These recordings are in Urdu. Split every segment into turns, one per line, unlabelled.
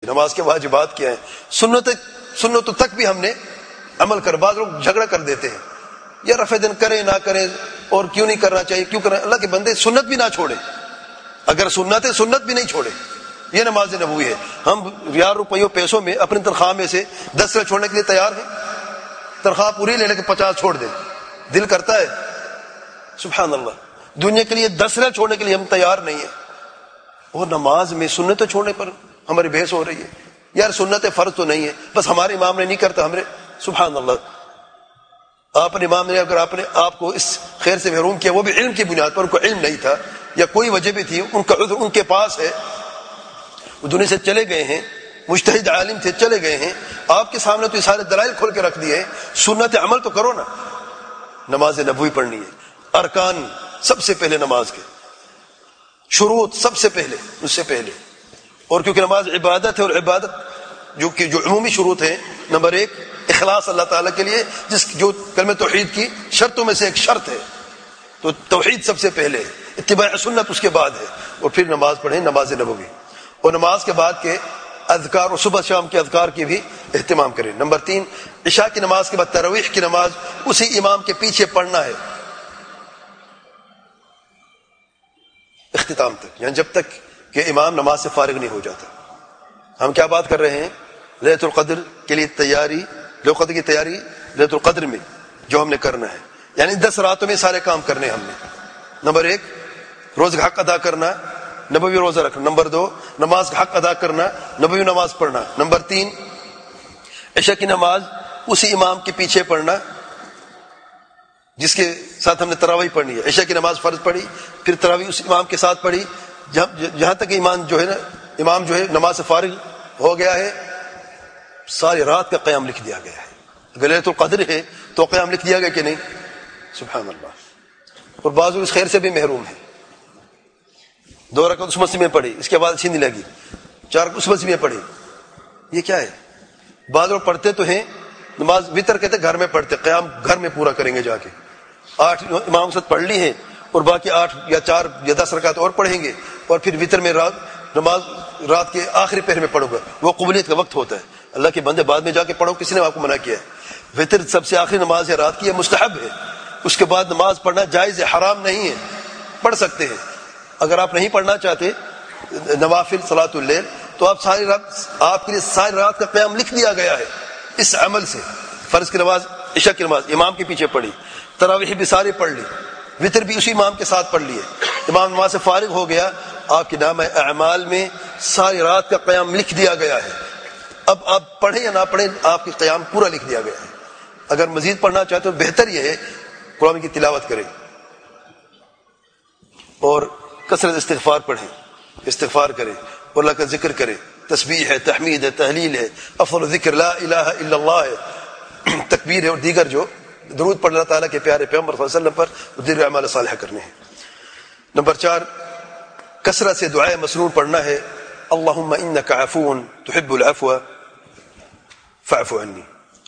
نماز کے واجبات کیا ہیں، سنتوں تک بھی ہم نے عمل کر. بعض لوگ جھگڑا کر دیتے ہیں یا رفع دن کریں نہ کریں اور کیوں نہیں کرنا چاہیے، کیوں کرنا. اللہ کے بندے سنت بھی نہ چھوڑے، اگر سنت ہے سنت بھی نہیں چھوڑے. یہ نماز نبوی ہے. ہم 1000 روپیوں پیسوں میں اپنی تنخواہ میں سے 10 رات چھوڑنے کے لیے تیار ہیں. تنخواہ پوری لے لے کے 50 چھوڑ دیں، دل کرتا ہے؟ سبحان اللہ. دنیا کے لیے 10 رات چھوڑنے کے لیے ہم تیار نہیں ہیں، اور نماز میں سنتیں چھوڑنے پر ہماری بحث ہو رہی ہے. یار سنت فرض تو نہیں ہے، بس ہمارے امام نے نہیں کرتا ہمارے. سبحان اللہ. آپ نے امام نے اگر آپ کو اس خیر سے محروم کیا، وہ بھی علم کی بنیاد پر، ان کو علم نہیں تھا یا کوئی وجہ بھی تھی، ان کا عذر ان کے پاس ہے، وہ دنیا سے چلے گئے ہیں، مجتہد عالم تھے چلے گئے ہیں. آپ کے سامنے تو یہ سارے دلائل کھول کے رکھ دیے ہیں. سنت عمل تو کرو نا. نماز نبوی پڑھنی ہے. ارکان سب سے پہلے نماز کے، شروط سب سے پہلے، اس سے پہلے. اور کیونکہ نماز عبادت ہے، اور عبادت جو عمومی شروط ہیں، نمبر 1 اخلاص اللہ تعالیٰ کے لیے، جو کلمہ توحید کی شرطوں میں سے ایک شرط ہے. تو توحید سب سے پہلے، اتباع سنت اس کے بعد ہے. اور پھر نماز پڑھیں نماز نبوی. اور نماز کے بعد کے اذکار اور صبح شام کے اذکار کی بھی اہتمام کریں. نمبر 3 عشاء کی نماز کے بعد تراویح کی نماز اسی امام کے پیچھے پڑھنا ہے اختتام تک، یعنی جب تک کہ امام نماز سے فارغ نہیں ہو جاتا. ہم کیا بات کر رہے ہیں؟ لیلۃ القدر کے لیے تیاری، لیلۃ القدر کی تیاری لیلۃ القدر میں جو ہم نے کرنا ہے، یعنی 10 راتوں میں سارے کام کرنے ہم نے. نمبر 1 روزے کا حق ادا کرنا، نبوی روزہ رکھنا. نمبر 2 نماز کا حق ادا کرنا، نبوی نماز پڑھنا. نمبر 3 عشاء کی نماز اسی امام کے پیچھے پڑھنا جس کے ساتھ ہم نے تراویح پڑھنی ہے. عشاء کی نماز فرض پڑھی، پھر تراویح اس امام کے ساتھ پڑھی، جہاں تک امام جو ہے نماز سے فارغ ہو گیا ہے، ساری رات کا قیام لکھ دیا گیا ہے. اگر لیلۃ القدر ہے تو قیام لکھ دیا گیا کہ نہیں؟ سبحان اللہ. اور بعض اس خیر سے بھی محروم ہے. 2 رکعت اس مسجد میں پڑھی، اس کے بعد اچھی نہیں لگی، 4 رکعت اس مسجد میں پڑھی. یہ کیا ہے؟ بعض لوگ پڑھتے تو ہیں نماز وتر کہتے گھر میں پڑھتے، قیام گھر میں پورا کریں گے، جا کے 8 امام سے پڑھ لی ہیں اور باقی 8 یا 4 یا 10 رکعت اور پڑھیں گے، اور پھر وتر میں نماز رات کے آخری پہر میں پڑھو گا. وہ قبولیت کا وقت ہوتا ہے. اللہ کے بندے بعد میں جا کے پڑھو، کسی نے آپ کو منع کیا ہے؟ وتر سب سے آخری نماز ہے رات کی، یہ مستحب ہے. اس کے بعد نماز پڑھنا جائز ہے، حرام نہیں ہے، پڑھ سکتے ہیں. اگر آپ نہیں پڑھنا چاہتے نوافل صلاۃ اللیل تو آپ کے لیے ساری رات کا قیام لکھ دیا گیا ہے اس عمل سے. فرض کی نماز، عشاء کی نماز امام کے پیچھے پڑھی، تراویح بھی ساری پڑھ لی، وتر بھی اسی امام کے ساتھ پڑھ لیے، امام نماز سے فارغ ہو گیا، آپ کے نامہ اعمال میں ساری رات کا قیام لکھ دیا گیا ہے. اب آپ پڑھیں یا نہ پڑھیں، آپ کے قیام پورا لکھ دیا گیا ہے. اگر مزید پڑھنا چاہتے تو بہتر یہ ہے قرآن کی تلاوت کریں اور کثرت استغفار پڑھیں، استغفار کریں اور اللہ کا ذکر کریں. تسبیح ہے، تحمید ہے، تحلیل ہے، افضل ذکر لا الہ الا اللہ ہے، تکبیر ہے، اور دیگر جو درود پڑھ اللہ تعالیٰ کے پیارے پیغمبر صلی اللہ علیہ وسلم پر دل اعمال صالحہ کرنے ہیں. نمبر 4 کثرت سے دعائے مسرور پڑھنا ہے. اللہم انک عفو تحب العفو فاعف عنی.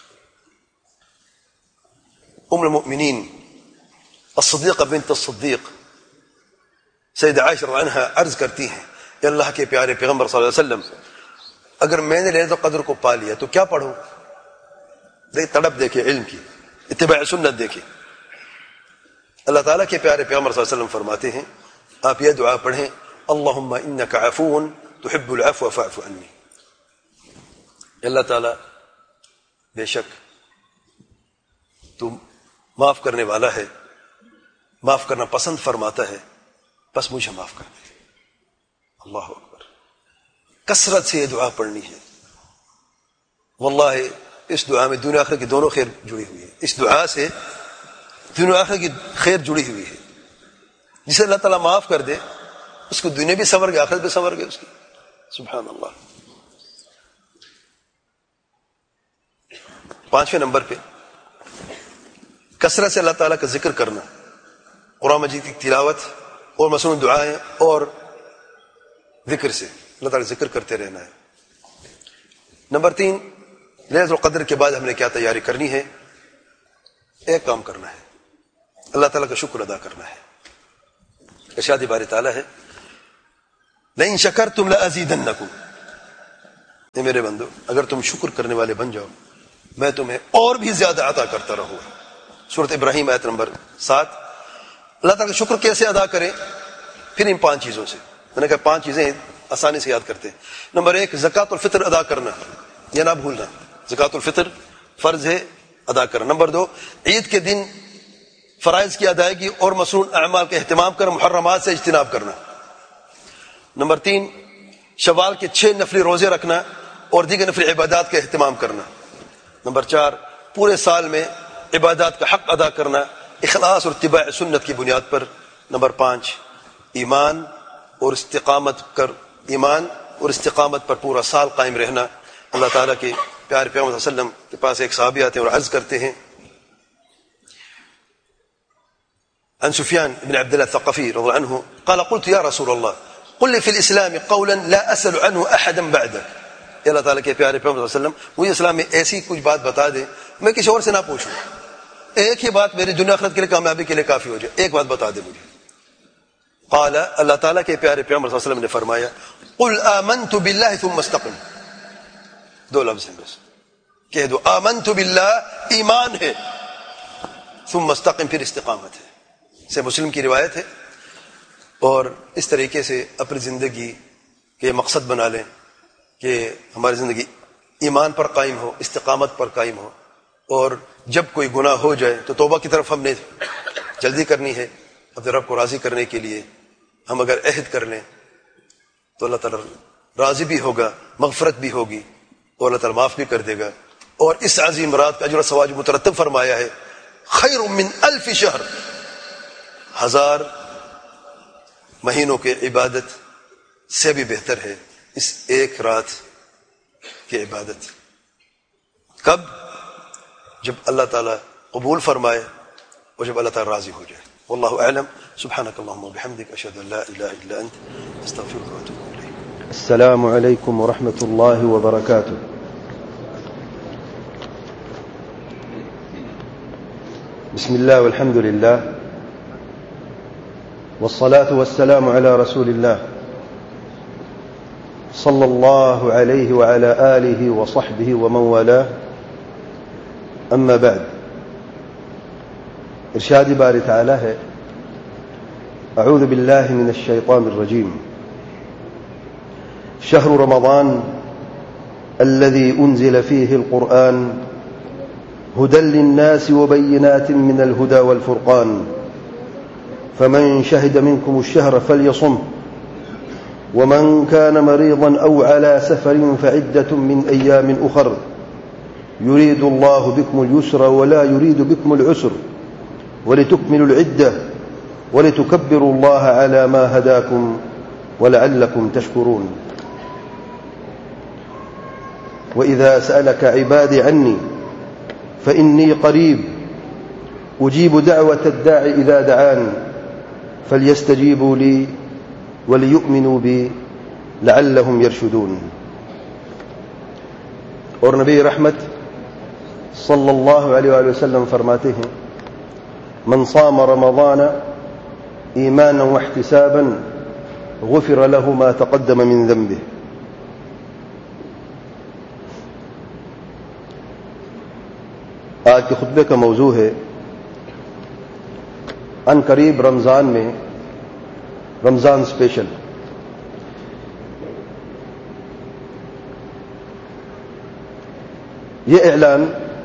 ام المؤمنین الصدیقہ بنت الصدیق سیدہ عائشہ رضی اللہ عنہا عرض کرتی ہیں کہ اللہ کے پیارے پیغمبر صلی اللہ علیہ وسلم، اگر میں نے لیلۃ القدر کو پا لیا تو کیا پڑھوں؟ تڑپ دیکھے علم کی، اتباع سنت دیکھے. اللہ تعالیٰ کے پیارے پیغمبر صلی اللہ علیہ وسلم فرماتے ہیں آپ یہ دعا پڑھیں، اللہم انک عفو تحب العفو فاعف عنی. اللہ تعالیٰ بے شک تو معاف کرنے والا ہے، معاف کرنا پسند فرماتا ہے، بس مجھے معاف کر دے. اللہ اکبر. کثرت سے یہ دعا پڑھنی ہے. واللہ اس دعا میں دنیا آخرت کی دونوں خیر جڑی ہوئی ہے. اس دعا سے دنیا آخرت کی خیر جڑی ہوئی ہے. جسے اللہ تعالیٰ معاف کر دے اس کو دنیا بھی سنور گئے، آخرت بھی سنور گئے اس کی. سبحان اللہ. 5ویں نمبر پہ کثرت سے اللہ تعالیٰ کا ذکر کرنا، قرآن مجید کی تلاوت اور مسنون دعائیں اور ذکر سے اللہ تعالیٰ ذکر کرتے رہنا ہے. نمبر 3 لیلۃ القدر کے بعد ہم نے کیا تیاری کرنی ہے؟ ایک کام کرنا ہے، اللہ تعالیٰ کا شکر ادا کرنا ہے. ارشاد باری تعالیٰ ہے لئن شکرتم لازیدنکم، اے میرے بندو اگر تم شکر کرنے والے بن جاؤ میں تمہیں اور بھی زیادہ عطا کرتا رہوں گا. سورۃ ابراہیم آیت نمبر 7. اللہ تعالیٰ کا شکر کیسے ادا کریں؟ پھر ان 5 چیزوں سے. میں نے کہا 5 چیزیں آسانی سے یاد کرتے ہیں. نمبر 1 زکوٰۃ الفطر ادا کرنا، یہ نہ بھولنا. زکوٰۃ الفطر فرض ہے، ادا کرنا. نمبر 2 عید کے دن فرائض کی ادائیگی اور مصنون اعمال کا اہتمام کر محرمات سے اجتناب کرنا. نمبر 3 شوال کے 6 نفلی روزے رکھنا اور دیگر نفلی عبادات کا اہتمام کرنا. نمبر 4 پورے سال میں عبادات کا حق ادا کرنا اخلاص اور اتباع سنت کی بنیاد پر. نمبر 5 ایمان اور استقامت پر پورا سال قائم رہنا. اللہ تعالیٰ کے پیارے پیغمبر صلی اللہ علیہ وسلم کے پاس ایک صحابی آتے ہیں اور عرض کرتے ہیں عن سفیان بن عبد الله الثقفي رضي الله عنه قال قلت يا رسول الله قل لي في الاسلام قولا لا اسال عنه احدا بعدك. اللہ تعالیٰ کے پیارے پیغمبر صلی اللہ علیہ وسلم مجھے اسلام میں ایسی کچھ بات بتا دیں میں کسی اور سے نہ پوچھوں، ایک ہی بات میری دنیا آخرت کے لیے کامیابی کے لیے کافی ہو جائے، ایک بات بتا دے مجھے. قال اللہ تعالیٰ کے پیارے پیغمبر صلی اللہ علیہ وسلم نے فرمایا قل آمنت باللہ ثم استقم. 2 لفظ ہیں بس، کہہ دو آمنت باللہ ایمان ہے، ثم استقم پھر استقامت ہے. سے مسلم کی روایت ہے. اور اس طریقے سے اپنی زندگی کے مقصد بنا لیں کہ ہماری زندگی ایمان پر قائم ہو، استقامت پر قائم ہو، اور جب کوئی گناہ ہو جائے تو توبہ کی طرف ہم نے جلدی کرنی ہے اپنے رب کو راضی کرنے کے لیے. ہم اگر عہد کر لیں تو اللہ تعالیٰ راضی بھی ہوگا، مغفرت بھی ہوگی اور اللہ تعالیٰ معاف بھی کر دے گا. اور اس عظیم رات کا اجر و ثواب مترتب فرمایا ہے خیر من 1000 شہر، 1000 مہینوں کے عبادت سے بھی بہتر ہے اس ایک رات کی عبادت. کب؟ جب اللہ تعالیٰ قبول فرمائے اور جب اللہ تعالیٰ راضی ہو جائے. واللہ اعلم. سبحانک اللہم وبحمدک اشہد ان لا الہ الا انت استغفرک واتوب الیک.
السلام علیکم ورحمۃ اللہ وبرکاتہ. بسم اللہ والحمد للہ والصلاة والسلام على رسول الله صلى الله عليه وعلى آله وصحبه ومن والاه. أما بعد، ارشاد باری تعالی ہے اعوذ بالله من الشيطان الرجيم شهر رمضان الذي أنزل فيه القرآن هدى للناس وبينات من الهدى والفرقان فمن شهد منكم الشهر فليصم ومن كان مريضا أو على سفر فعدة من أيام أخر يريد الله بكم اليسر ولا يريد بكم العسر ولتكملوا العدة ولتكبروا الله على ما هداكم ولعلكم تشكرون. وإذا سألك عبادي عني فإني قريب أجيب دعوة الداع إذا دعان فليستجيبوا لي وليؤمنوا بي لعلهم يرشدون. اور نبی رحمت صلی اللہ علیہ وآلہ وسلم فرماتے ہیں من صام رمضان ایمانا واحتسابا غفر له ما تقدم من ذنبه. آج کے خطبے کا موضوع ہے ان قریب رمضان میں رمضان اسپیشل. یہ اعلان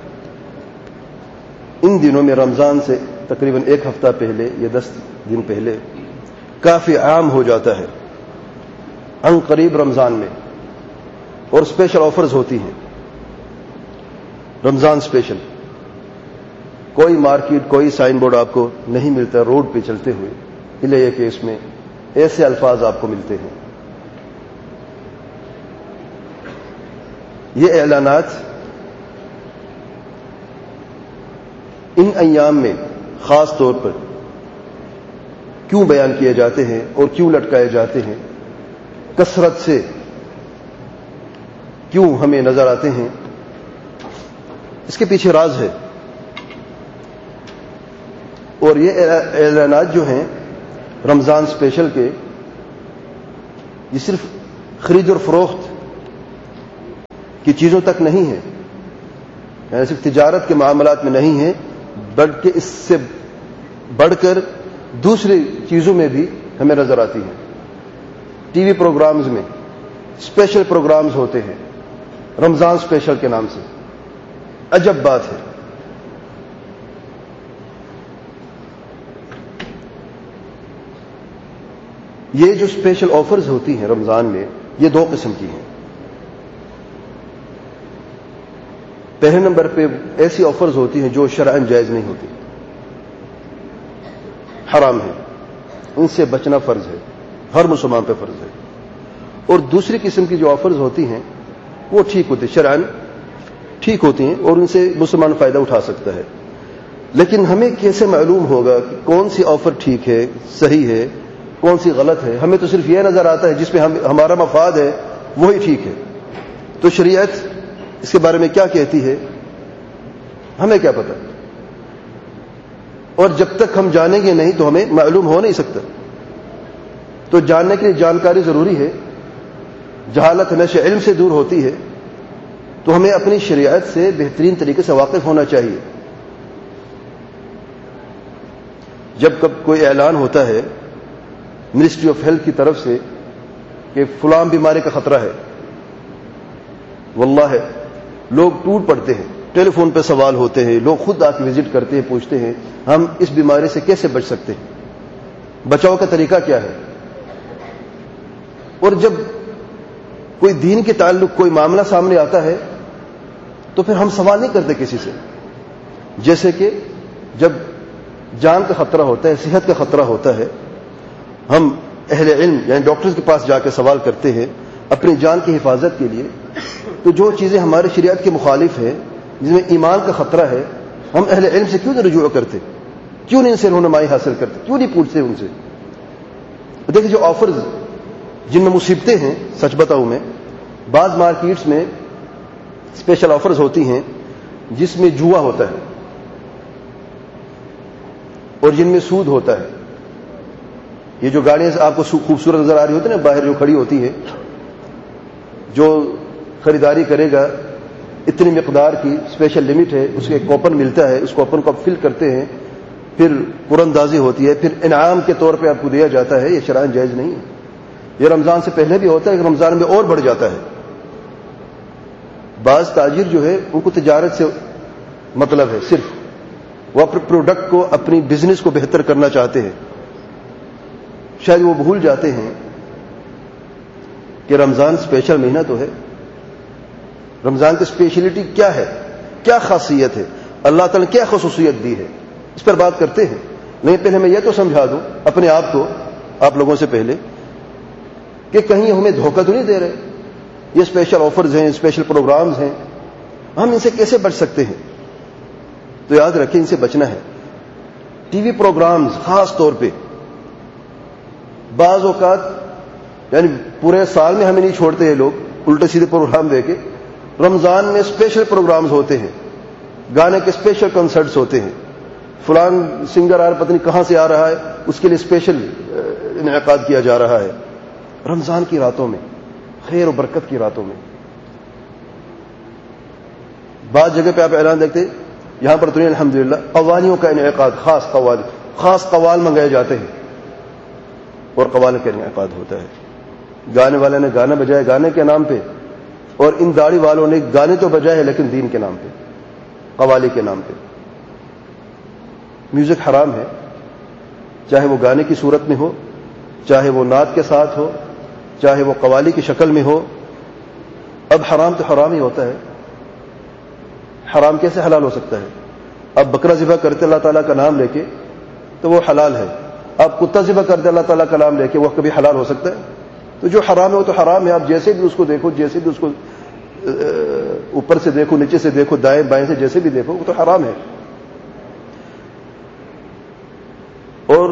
ان دنوں میں رمضان سے تقریباً 1 ہفتہ پہلے یا 10 دن پہلے کافی عام ہو جاتا ہے. ان قریب رمضان میں اور اسپیشل آفرز ہوتی ہیں. رمضان اسپیشل کوئی مارکیٹ کوئی سائن بورڈ آپ کو نہیں ملتا روڈ پہ چلتے ہوئے، الا یہ کہ اس میں ایسے الفاظ آپ کو ملتے ہیں. یہ اعلانات ان ایام میں خاص طور پر کیوں بیان کیے جاتے ہیں اور کیوں لٹکائے جاتے ہیں، کثرت سے کیوں ہمیں نظر آتے ہیں، اس کے پیچھے راز ہے. اور یہ اعلانات جو ہیں رمضان اسپیشل کے، یہ صرف خرید اور فروخت کی چیزوں تک نہیں ہے، یعنی صرف تجارت کے معاملات میں نہیں ہے، بلکہ اس سے بڑھ کر دوسری چیزوں میں بھی ہمیں نظر آتی ہیں۔ ٹی وی پروگرامز میں اسپیشل پروگرامز ہوتے ہیں، رمضان اسپیشل کے نام سے، عجب بات ہے۔ یہ جو اسپیشل آفرز ہوتی ہیں رمضان میں، یہ دو قسم کی ہیں۔ پہلے نمبر پہ ایسی آفرز ہوتی ہیں جو شرعاً جائز نہیں ہوتی، حرام ہے، ان سے بچنا فرض ہے، ہر مسلمان پہ فرض ہے۔ اور دوسری قسم کی جو آفرز ہوتی ہیں وہ ٹھیک ہوتی ہیں، شرعاً ٹھیک ہوتی ہیں اور ان سے مسلمان فائدہ اٹھا سکتا ہے۔ لیکن ہمیں کیسے معلوم ہوگا کہ کون سی آفر ٹھیک ہے، صحیح ہے، کون سی غلط ہے؟ ہمیں تو صرف یہ نظر آتا ہے جس میں ہمارا مفاد ہے وہی ٹھیک ہے۔ تو شریعت اس کے بارے میں کیا کہتی ہے ہمیں کیا پتہ؟ اور جب تک ہم جانیں گے نہیں تو ہمیں معلوم ہو نہیں سکتا۔ تو جاننے کے لیے جانکاری ضروری ہے، جہالت ہمیشہ علم سے دور ہوتی ہے، تو ہمیں اپنی شریعت سے بہترین طریقے سے واقف ہونا چاہیے۔ جب کب کوئی اعلان ہوتا ہے منسٹری آف ہیلتھ کی طرف سے کہ فلاں بیماری کا خطرہ ہے، واللہ لوگ ٹوٹ پڑتے ہیں، ٹیلی فون پہ سوال ہوتے ہیں، لوگ خود آ کے وزٹ کرتے ہیں، پوچھتے ہیں ہم اس بیماری سے کیسے بچ سکتے ہیں، بچاؤ کا طریقہ کیا ہے۔ اور جب کوئی دین کے تعلق کوئی معاملہ سامنے آتا ہے تو پھر ہم سوال نہیں کرتے کسی سے، جیسے کہ جب جان کا خطرہ ہوتا ہے، صحت کا خطرہ ہوتا ہے، ہم اہل علم یعنی ڈاکٹرز کے پاس جا کے سوال کرتے ہیں اپنی جان کی حفاظت کے لیے۔ تو جو چیزیں ہمارے شریعت کے مخالف ہیں، جس میں ایمان کا خطرہ ہے، ہم اہل علم سے کیوں نہیں رجوع کرتے؟ کیوں نہیں ان سے رہنمائی حاصل کرتے؟ کیوں نہیں پوچھتے ان سے؟ دیکھیں جو آفرز جن میں مصیبتیں ہیں، سچ بتاؤں میں، بعض مارکیٹس میں اسپیشل آفرز ہوتی ہیں جس میں جوا ہوتا ہے اور جن میں سود ہوتا ہے۔ یہ جو گاڑیاں آپ کو خوبصورت نظر آ رہی ہوتی ہیں نا باہر جو کھڑی ہوتی ہے، جو خریداری کرے گا اتنی مقدار کی اسپیشل لمٹ ہے، اس کے ایک کوپن ملتا ہے، اس کوپن کو آپ فل کرتے ہیں، پھر قرندازی ہوتی ہے، پھر انعام کے طور پہ آپ کو دیا جاتا ہے۔ یہ شرعاً جائز نہیں ہے۔ یہ رمضان سے پہلے بھی ہوتا ہے، رمضان میں اور بڑھ جاتا ہے۔ بعض تاجر جو ہے ان کو تجارت سے مطلب ہے، صرف وہ اپنے پروڈکٹ کو، اپنی بزنس کو بہتر کرنا چاہتے ہیں، شاید وہ بھول جاتے ہیں کہ رمضان اسپیشل مہینہ تو ہے۔ رمضان کی اسپیشلٹی کیا ہے، کیا خاصیت ہے، اللہ تعالیٰ نے کیا خصوصیت دی ہے، اس پر بات کرتے ہیں۔ نہیں پہلے میں یہ تو سمجھا دوں اپنے آپ کو، آپ لوگوں سے پہلے، کہ کہیں ہمیں دھوکہ تو نہیں دے رہے، یہ اسپیشل آفرز ہیں، اسپیشل پروگرامز ہیں، ہم ان سے کیسے بچ سکتے ہیں؟ تو یاد رکھیں ان سے بچنا ہے۔ ٹی وی پروگرامز خاص طور پہ بعض اوقات یعنی پورے سال میں ہمیں نہیں چھوڑتے یہ لوگ الٹے سیدھے پروگرام دے کے، رمضان میں اسپیشل پروگرامز ہوتے ہیں، گانے کے اسپیشل کنسرٹس ہوتے ہیں، فلان سنگر پتہ نہیں کہاں سے آ رہا ہے، اس کے لیے اسپیشل انعقاد کیا جا رہا ہے رمضان کی راتوں میں، خیر و برکت کی راتوں میں۔ بعض جگہ پہ آپ اعلان دیکھتے ہیں، یہاں پر تو نہیں الحمدللہ، قوالیوں کا انعقاد، خاص قوال منگائے جاتے ہیں اور قوال کا انعقاد ہوتا ہے۔ گانے والے نے گانا بجایا گانے کے نام پہ، اور ان داڑھی والوں نے گانے تو بجائے لیکن دین کے نام پہ، قوالی کے نام پہ۔ میوزک حرام ہے، چاہے وہ گانے کی صورت میں ہو، چاہے وہ نعت کے ساتھ ہو، چاہے وہ قوالی کی شکل میں ہو۔ اب حرام تو حرام ہی ہوتا ہے، حرام کیسے حلال ہو سکتا ہے؟ اب بکرا ذبح کرتے اللہ تعالیٰ کا نام لے کے تو وہ حلال ہے، آپ کتا ذبح کرتے اللہ تعالیٰ کا نام لے کے وہ کبھی حلال ہو سکتا ہے؟ تو جو حرام ہے وہ تو حرام ہے، آپ جیسے بھی اس کو دیکھو، جیسے بھی اس کو اوپر سے دیکھو، نیچے سے دیکھو، دائیں بائیں سے جیسے بھی دیکھو، وہ تو حرام ہے۔ اور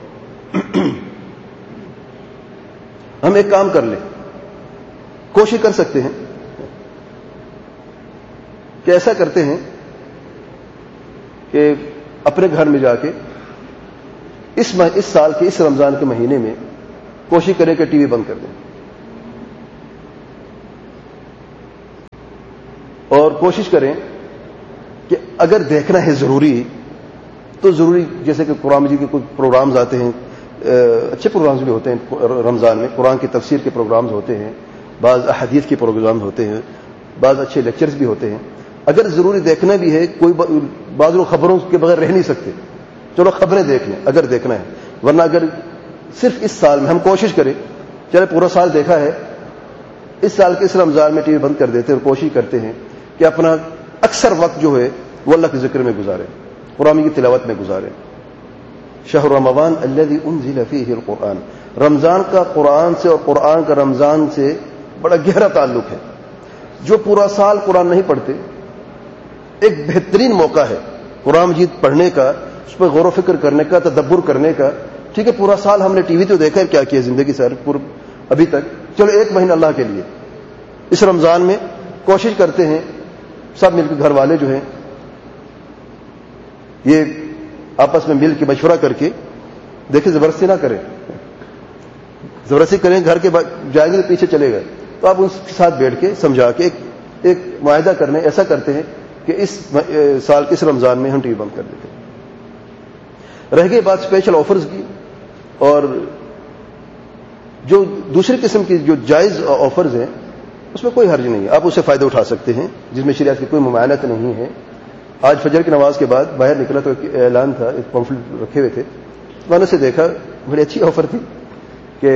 ہم ایک کام کر لیں، کوشش کر سکتے ہیں کہ ایسا کرتے ہیں کہ اپنے گھر میں جا کے اس سال کے اس رمضان کے مہینے میں کوشش کریں کہ ٹی وی بند کر دیں، اور کوشش کریں کہ اگر دیکھنا ہے ضروری تو ضروری، جیسے کہ قرآن مجید کے کوئی پروگرامز آتے ہیں، اچھے پروگرامز بھی ہوتے ہیں رمضان میں، قرآن کی تفسیر کے پروگرامز ہوتے ہیں، بعض احادیث کے پروگرامز ہوتے ہیں، بعض اچھے لیکچرز بھی ہوتے ہیں. اگر ضروری دیکھنا بھی ہے، کوئی بعض لوگ خبروں کے بغیر رہ نہیں سکتے، چلو خبریں دیکھ لیں اگر دیکھنا ہے. ورنہ اگر صرف اس سال میں ہم کوشش کریں، چلے پورا سال دیکھا ہے، اس سال کے اس رمضان میں ٹی وی بند کر دیتے ہیں اور کوشش کرتے ہیں کہ اپنا اکثر وقت جو ہے وہ اللہ کے ذکر میں گزاریں، قرآن کی تلاوت میں گزاریں. شہر رمضان الذی انزل فیہ القرآن، رمضان کا قرآن سے اور قرآن کا رمضان سے بڑا گہرا تعلق ہے. جو پورا سال قرآن نہیں پڑھتے، ایک بہترین موقع ہے قرآن مجید پڑھنے کا، اس پہ غور و فکر کرنے کا، تدبر کرنے کا. ٹھیک ہے، پورا سال ہم نے ٹی وی تو دیکھا ہے، کیا کیا زندگی سے ابھی تک، چلو ایک مہینہ اللہ کے لیے اس رمضان میں کوشش کرتے ہیں سب مل کے، گھر والے جو ہیں یہ آپس میں مل کے مشورہ کر کے دیکھیں، زبردستی نہ کریں، زبردستی کریں گھر کے جائیں گے تو پیچھے چلے گئے، تو آپ ان کے ساتھ بیٹھ کے سمجھا کے ایک معاہدہ کرنے، ایسا کرتے ہیں کہ اس سال کے اس رمضان میں ہم ٹی وی بند کر دیتے ہیں. رہ گئی بات اسپیشل آفرز کی، اور جو دوسری قسم کی جو جائز آفرز ہیں اس میں کوئی حرج نہیں ہے، آپ اس سے فائدہ اٹھا سکتے ہیں، جس میں شریعت کی کوئی ممانعت نہیں ہے. آج فجر کی نماز کے بعد باہر نکلا تو ایک اعلان تھا، ایک پمفلٹ رکھے ہوئے تھے، میں نے اسے دیکھا، بڑی اچھی آفر تھی کہ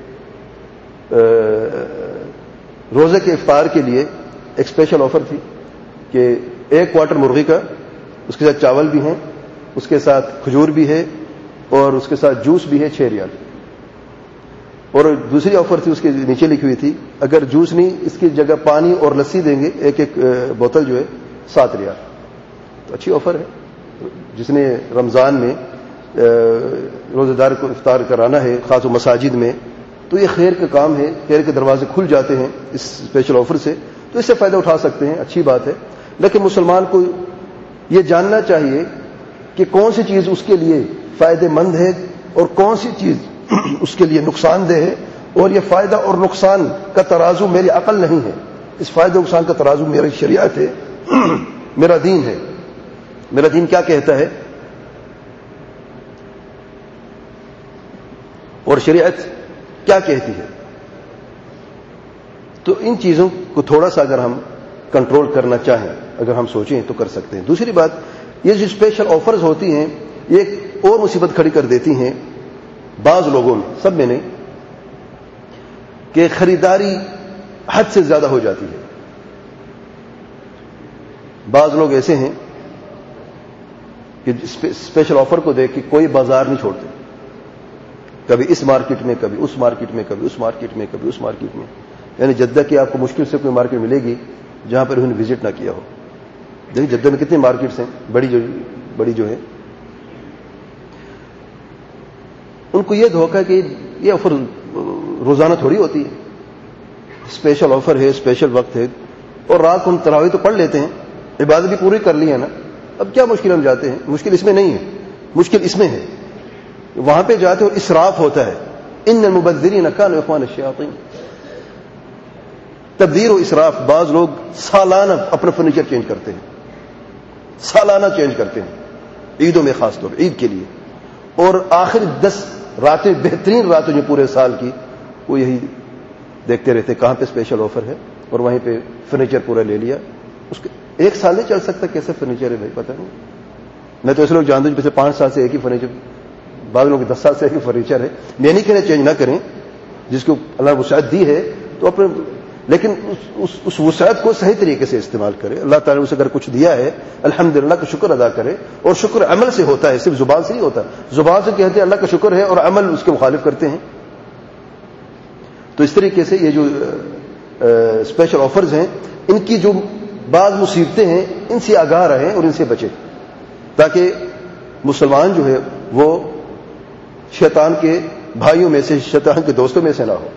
روزے کے افطار کے لیے ایک اسپیشل آفر تھی کہ 1 کوارٹر مرغی کا، اس کے ساتھ چاول بھی ہیں، اس کے ساتھ کھجور بھی ہے، اور اس کے ساتھ جوس بھی ہے 6 ریال. اور دوسری آفر تھی، اس کے نیچے لکھی ہوئی تھی اگر جوس نہیں، اس کی جگہ پانی اور لسی دیں گے، ایک بوتل جو ہے 7 ریال. تو اچھی آفر ہے. جس نے رمضان میں روزہ دار کو افطار کرانا ہے، خاص مساجد میں، تو یہ خیر کا کام ہے، خیر کے دروازے کھل جاتے ہیں اس اسپیشل آفر سے، تو اس سے فائدہ اٹھا سکتے ہیں، اچھی بات ہے. لیکن مسلمان کو یہ جاننا چاہیے کہ کون سی چیز اس کے لیے فائدہ مند ہے اور کون سی چیز اس کے لیے نقصان دہ ہے، اور یہ فائدہ اور نقصان کا ترازو میری عقل نہیں ہے، اس فائدہ اور نقصان کا ترازو میری شریعت ہے، میرا دین ہے. میرا دین کیا کہتا ہے اور شریعت کیا کہتی ہے. تو ان چیزوں کو تھوڑا سا اگر ہم کنٹرول کرنا چاہیں، اگر ہم سوچیں تو کر سکتے ہیں. دوسری بات، یہ جو اسپیشل آفرز ہوتی ہیں یہ ایک اور مصیبت کھڑی کر دیتی ہیں بعض لوگوں میں، سب میں نہیں، کہ خریداری حد سے زیادہ ہو جاتی ہے. بعض لوگ ایسے ہیں کہ اسپیشل آفر کو دیکھ کے کوئی بازار نہیں چھوڑتے، کبھی اس مارکیٹ میں، کبھی اس مارکیٹ میں، کبھی اس مارکیٹ میں، کبھی اس مارکیٹ میں. یعنی جدہ کی آپ کو مشکل سے کوئی مارکیٹ ملے گی جہاں پر انہوں نے وزٹ نہ کیا ہو. دیکھیں جدہ میں کتنی مارکیٹس ہیں بڑی جو ہے. ان کو یہ دھوکہ ہے کہ یہ آفر روزانہ تھوڑی ہوتی ہے، اسپیشل آفر ہے، اسپیشل وقت ہے، اور رات کو ہم تراویح تو پڑھ لیتے ہیں، عبادت بھی پوری کر لی ہے نا، اب کیا مشکل ہم جاتے ہیں. مشکل اس میں نہیں ہے، مشکل اس میں ہے وہاں پہ جاتے اور اسراف ہوتا ہے. ان المبذرین کانوا اخوان الشیاطین. تبذیر و اسراف. بعض لوگ سالانہ اپنا فرنیچر چینج کرتے ہیں، سالانہ چینج کرتے ہیں، عیدوں میں خاص طور عید کے لیے، اور آخر 10 راتیں، بہترین راتیں جو پورے سال کی، وہ یہی دیکھتے رہتے کہاں پہ اسپیشل آفر ہے، اور وہیں پہ فرنیچر پورا لے لیا. اس کے 1 سال نہیں چل سکتا، کیسے فرنیچر ہے بھائی پتہ نہیں. میں تو ایسے لوگ جانتا ہوں پچھلے 5 سال سے ایک ہی فرنیچر، بعض لوگ 10 سال سے ایک ہی فرنیچر ہے. میں نہیں کہہ رہا چینج نہ کریں، جس کو اللہ نے وسعت دی ہے تو اپنے، لیکن اس وسعت کو صحیح طریقے سے استعمال کرے. اللہ تعالیٰ نے اسے اگر کچھ دیا ہے الحمدللہ کا شکر ادا کرے، اور شکر عمل سے ہوتا ہے، صرف زبان سے نہیں ہوتا. زبان سے کہتے ہیں اللہ کا شکر ہے اور عمل اس کے مخالف کرتے ہیں. تو اس طریقے سے یہ جو اسپیشل آفرز ہیں، ان کی جو بعض مصیبتیں ہیں، ان سے آگاہ رہیں اور ان سے بچیں، تاکہ مسلمان جو ہے وہ شیطان کے بھائیوں میں سے، شیطان کے دوستوں میں سے نہ ہو.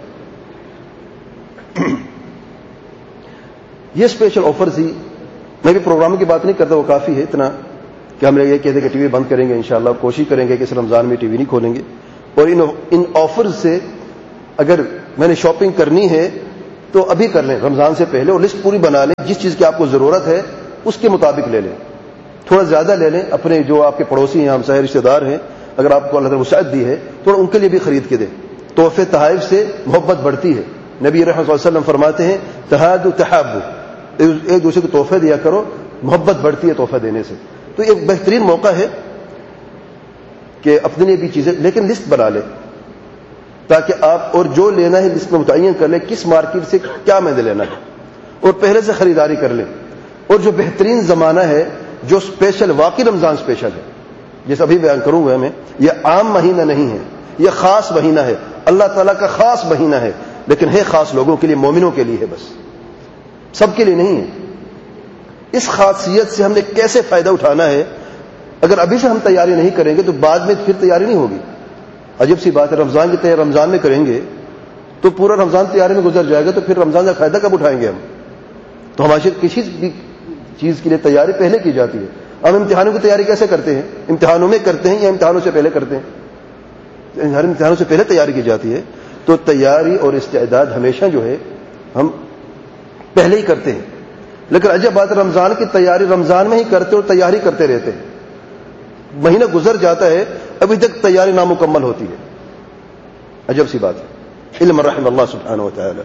یہ اسپیشل آفرز ہی، میں بھی پروگراموں کی بات نہیں کرتا، وہ کافی ہے اتنا کہ ہم یہ کہتے ہیں کہ ٹی وی بند کریں گے، انشاءاللہ کوشش کریں گے کہ اس رمضان میں ٹی وی نہیں کھولیں گے. اور ان آفرز سے اگر میں نے شاپنگ کرنی ہے تو ابھی کر لیں رمضان سے پہلے، اور لسٹ پوری بنا لیں، جس چیز کی آپ کو ضرورت ہے اس کے مطابق لے لیں، تھوڑا زیادہ لے لیں، اپنے جو آپ کے پڑوسی ہیں، ہمسائے رشتے دار ہیں، اگر آپ کو اللہ تعالیٰ وسعت دی ہے تو ان کے لیے بھی خرید کے دیں۔ تحفے تحائف سے محبت بڑھتی ہے۔ نبی رحمۃ اللہ علیہ وسلم فرماتے ہیں تحادوا تحابوا، ایک دوسرے کو تحفے دیا کرو، محبت بڑھتی ہے تحفہ دینے سے۔ تو ایک بہترین موقع ہے کہ اپنے لیے بھی چیزیں، لیکن لسٹ بنا لیں تاکہ آپ، اور جو لینا ہے لسٹ میں متعین کر لیں کس مارکیٹ سے کیا میں نے لینا ہے، اور پہلے سے خریداری کر لیں۔ اور جو بہترین زمانہ ہے، جو اسپیشل، واقعی رمضان اسپیشل ہے، جیسے ابھی بیان کروں گا میں، یہ عام مہینہ نہیں ہے، یہ خاص مہینہ ہے، اللہ تعالیٰ کا خاص مہینہ ہے، لیکن ہے خاص لوگوں کے لیے، مومنوں کے لیے ہے، بس سب کے لیے نہیں ہے۔ اس خاصیت سے ہم نے کیسے فائدہ اٹھانا ہے؟ اگر ابھی سے ہم تیاری نہیں کریں گے تو بعد میں پھر تیاری نہیں ہوگی۔ عجیب سی بات ہے، رمضان کی تیاری رمضان میں کریں گے تو پورا رمضان تیاری میں گزر جائے گا، تو پھر رمضان کا فائدہ کب اٹھائیں گے ہم؟ تو ہماری کسی بھی چیز کے لیے تیاری پہلے کی جاتی ہے۔ ہم امتحانوں کی تیاری کیسے کرتے ہیں؟ امتحانوں میں کرتے ہیں یا امتحانوں سے پہلے کرتے ہیں؟ امتحانوں سے پہلے تیاری کی جاتی ہے۔ تو تیاری اور استعداد ہمیشہ جو ہے ہم پہلے ہی کرتے ہیں، لیکن عجب بات ہے، رمضان کی تیاری رمضان میں ہی کرتے اور تیاری کرتے رہتے ہیں، مہینہ گزر جاتا ہے ابھی تک تیاری نامکمل ہوتی ہے۔ عجب سی بات ہے، علم رحم اللہ سبحانہ و تعالی۔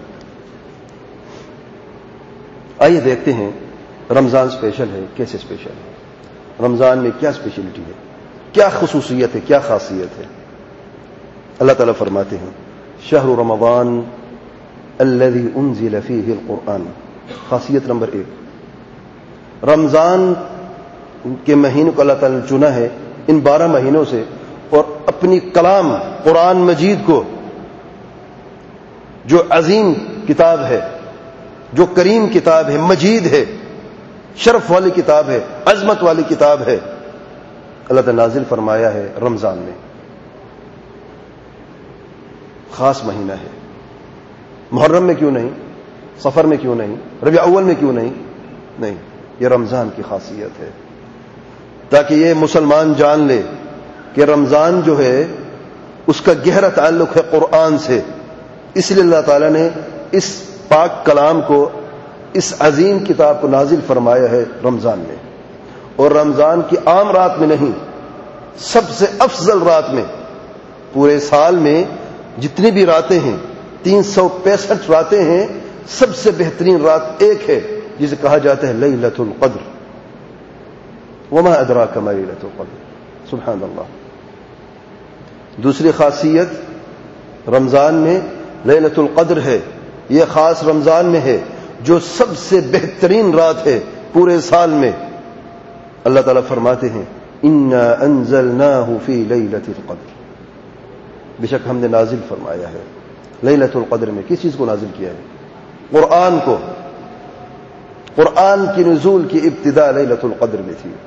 آئیے دیکھتے ہیں رمضان اسپیشل ہے، کیسے اسپیشل ہے، رمضان میں کیا اسپیشلٹی ہے، کیا خصوصیت ہے، کیا خاصیت ہے۔ اللہ تعالیٰ فرماتے ہیں شہر رمضان الذی انزل فیہ القرآن، خاصیت نمبر 1، رمضان کے مہینے کو اللہ تعالیٰ نے چنا ہے ان 12 مہینوں سے، اور اپنی کلام قرآن مجید کو، جو عظیم کتاب ہے، جو کریم کتاب ہے، مجید ہے، شرف والی کتاب ہے، عظمت والی کتاب ہے، اللہ تعالیٰ نازل فرمایا ہے رمضان میں۔ خاص مہینہ ہے، محرم میں کیوں نہیں، سفر میں کیوں نہیں، ربیع اول میں کیوں نہیں، یہ رمضان کی خاصیت ہے، تاکہ یہ مسلمان جان لے کہ رمضان جو ہے اس کا گہرا تعلق ہے قرآن سے، اس لیے اللہ تعالیٰ نے اس پاک کلام کو، اس عظیم کتاب کو نازل فرمایا ہے رمضان میں، اور رمضان کی عام رات میں نہیں، سب سے افضل رات میں۔ پورے سال میں جتنی بھی راتیں ہیں، 365 راتیں ہیں، سب سے بہترین رات ایک ہے جسے کہا جاتا ہے لیلۃ القدر۔ وما ادراک ما لیلۃ القدر، سبحان اللہ۔ دوسری خاصیت رمضان میں لیلۃ القدر ہے، یہ خاص رمضان میں ہے، جو سب سے بہترین رات ہے پورے سال میں۔ اللہ تعالیٰ فرماتے ہیں انا انزلناہ فی لیلۃ القدر، بے شک ہم نے نازل فرمایا ہے لیلۃ القدر میں۔ کس چیز کو نازل کیا ہے؟ قرآن کو۔ قرآن کی نزول کی ابتدا لیلۃ القدر میں تھی۔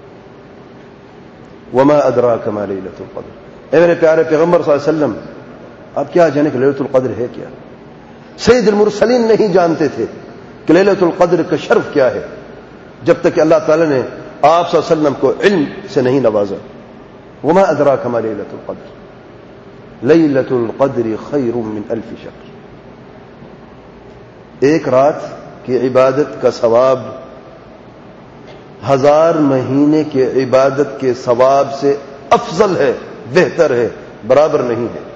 وما ادراک ما لیلۃ القدر، اے میرے پیارے پیغمبر صلی اللہ علیہ وسلم، آپ کیا جانے کہ لیلۃ القدر ہے کیا؟ سید المرسلین نہیں جانتے تھے کہ لیلۃ القدر کا شرف کیا ہے، جب تک کہ اللہ تعالی نے آپ صلی اللہ علیہ وسلم کو علم سے نہیں نوازا۔ وما ادراک ما لیلۃ القدر، لیلۃ القدر خیر من الف شہر، ایک رات کی عبادت کا ثواب 1000 مہینے کے عبادت کے ثواب سے افضل ہے، بہتر ہے، برابر نہیں ہے۔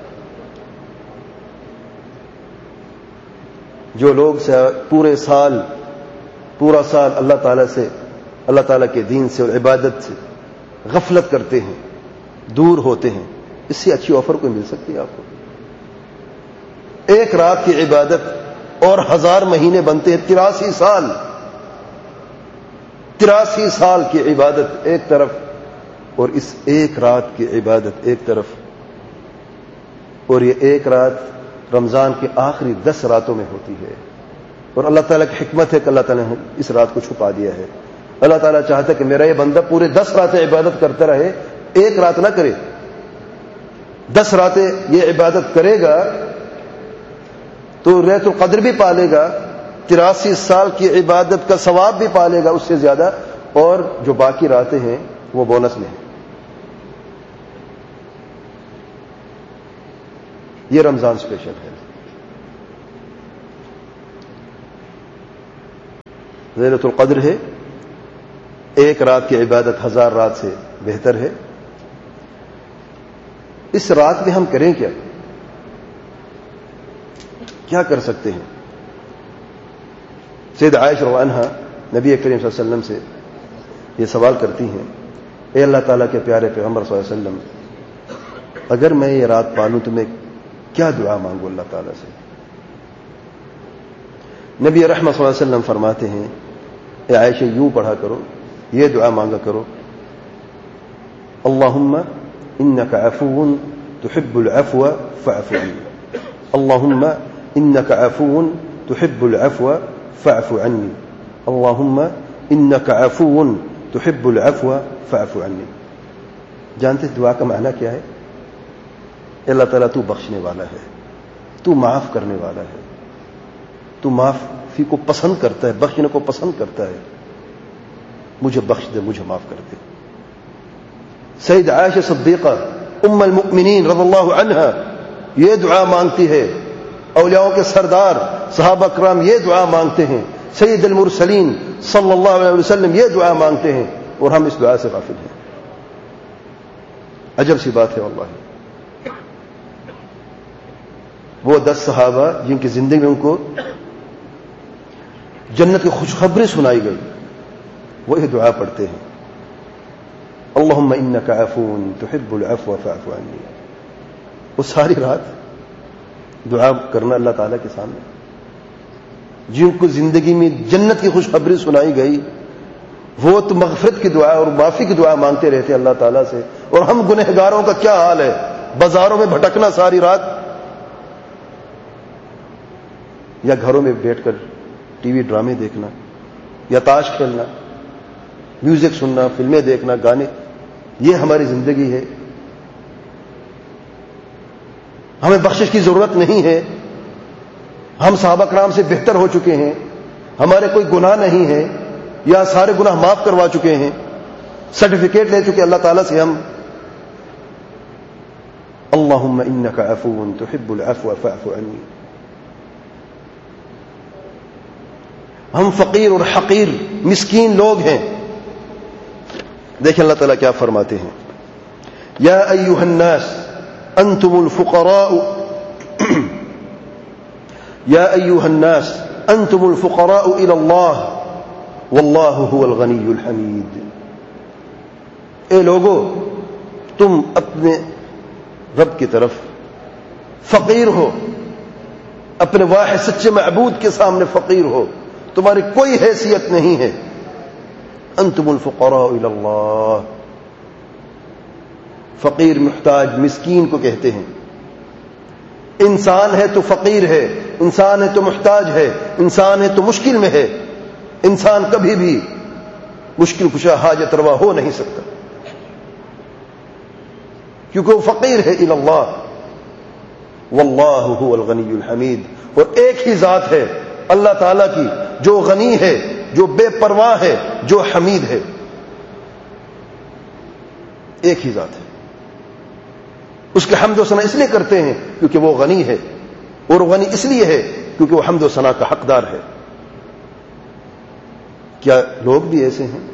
جو لوگ پورا سال اللہ تعالیٰ سے، اللہ تعالیٰ کے دین سے اور عبادت سے غفلت کرتے ہیں، دور ہوتے ہیں، اس سے اچھی آفر کوئی مل سکتی ہے آپ کو؟ ایک رات کی عبادت اور 1000 مہینے بنتے ہیں، 83 سال کی عبادت ایک طرف، اور اس ایک رات کی عبادت ایک طرف، اور یہ ایک رات رمضان کے آخری 10 راتوں میں ہوتی ہے۔ اور اللہ تعالیٰ کی حکمت ہے کہ اللہ تعالیٰ نے اس رات کو چھپا دیا ہے۔ اللہ تعالیٰ چاہتا ہے کہ میرا یہ بندہ پورے 10 راتیں عبادت کرتا رہے، ایک رات نہ کرے۔ 10 راتیں یہ عبادت کرے گا تو لیلۃ القدر بھی پالے گا، 83 سال کی عبادت کا ثواب بھی پالے گا اس سے زیادہ، اور جو باقی راتیں ہیں وہ بونس میں ہیں۔ یہ رمضان اسپیشل ہے۔ لیلۃ القدر ہے، ایک رات کی عبادت 1000 رات سے بہتر ہے۔ اس رات میں ہم کریں کیا کر سکتے ہیں؟ سید عائشہ رضی اللہ عنہا نبی کریم صلی اللہ علیہ وسلم سے یہ سوال کرتی ہیں، اے اللہ تعالیٰ کے پیارے پیغمبر صلی اللہ علیہ وسلم، اگر میں یہ رات پالوں تو میں کیا دعا مانگوں اللہ تعالیٰ سے؟ نبی رحمت صلی اللہ علیہ وسلم فرماتے ہیں، اے عائشہ یوں پڑھا کرو، یہ دعا مانگا کرو، اللہم انک عفو تحب العفو فاعف عنی، اللہم انک عفو تحب العفو فاعف عنی، اللہم انک عفو تحب العفو فاعف عنی۔ جانتے دعا کا معنی کیا ہے؟ اللہ تعالیٰ تو بخشنے والا ہے، تو معاف کرنے والا ہے، تو معافی کو پسند کرتا ہے، بخشنے کو پسند کرتا ہے، مجھے بخش دے، مجھے معاف کر دے۔ سید عائشہ صدیقہ ام المؤمنین رضی اللہ عنہا یہ دعا مانگتی ہے، اولیاءوں کے سردار صحابہ کرام یہ دعا مانگتے ہیں، سید المرسلین صلی اللہ علیہ وسلم یہ دعا مانگتے ہیں، اور ہم اس دعا سے غافل ہیں۔ عجب سی بات ہے واللہ۔ وہ 10 صحابہ جن کی زندگی میں ان کو جنت کی خوشخبری سنائی گئی، وہ یہ دعا پڑھتے ہیں، اللہم انک عفو تحب العفو فاعف عنی۔ وہ ساری رات دعا کرنا اللہ تعالیٰ کے سامنے، جن کو زندگی میں جنت کی خوشخبری سنائی گئی، وہ تو مغفرت کی دعا اور معافی کی دعا مانگتے رہتے اللہ تعالیٰ سے، اور ہم گنہگاروں کا کیا حال ہے؟ بازاروں میں بھٹکنا ساری رات، یا گھروں میں بیٹھ کر ٹی وی ڈرامے دیکھنا، یا تاش کھیلنا، میوزک سننا، فلمیں دیکھنا، گانے، یہ ہماری زندگی ہے۔ ہمیں بخشش کی ضرورت نہیں ہے، ہم صحابہ کرام سے بہتر ہو چکے ہیں، ہمارے کوئی گناہ نہیں ہے، یا سارے گناہ معاف کروا چکے ہیں، سرٹیفکیٹ لے چکے اللہ تعالیٰ سے ہم۔ اللہم انک عفو تحب العفو فاعف عنی۔ ہم فقیر اور حقیر مسکین لوگ ہیں۔ دیکھیں اللہ تعالیٰ کیا فرماتے ہیں، یا ایھا الناس انتم الفقراء یا ایھا الناس انتم الفقراء الی اللہ واللہ هو الغنی الحمید۔ اے لوگو، تم اپنے رب کی طرف فقیر ہو، اپنے واحد سچے معبود کے سامنے فقیر ہو، تمہاری کوئی حیثیت نہیں ہے۔ انتم الفقراء الی اللہ، فقیر محتاج مسکین کو کہتے ہیں۔ انسان ہے تو فقیر ہے، انسان ہے تو محتاج ہے، انسان ہے تو مشکل میں ہے، انسان کبھی بھی مشکل کشا حاجت روا ہو نہیں سکتا، کیونکہ وہ فقیر ہے الی اللہ، واللہ هو الغنی الحمید۔ اور ایک ہی ذات ہے اللہ تعالیٰ کی جو غنی ہے، جو بے پرواہ ہے، جو حمید ہے، ایک ہی ذات ہے۔ اس کے حمد و ثنا اس لیے کرتے ہیں کیونکہ وہ غنی ہے، اور غنی اس لیے ہے کیونکہ وہ حمد و ثنا کا حقدار ہے۔ کیا لوگ بھی ایسے ہیں؟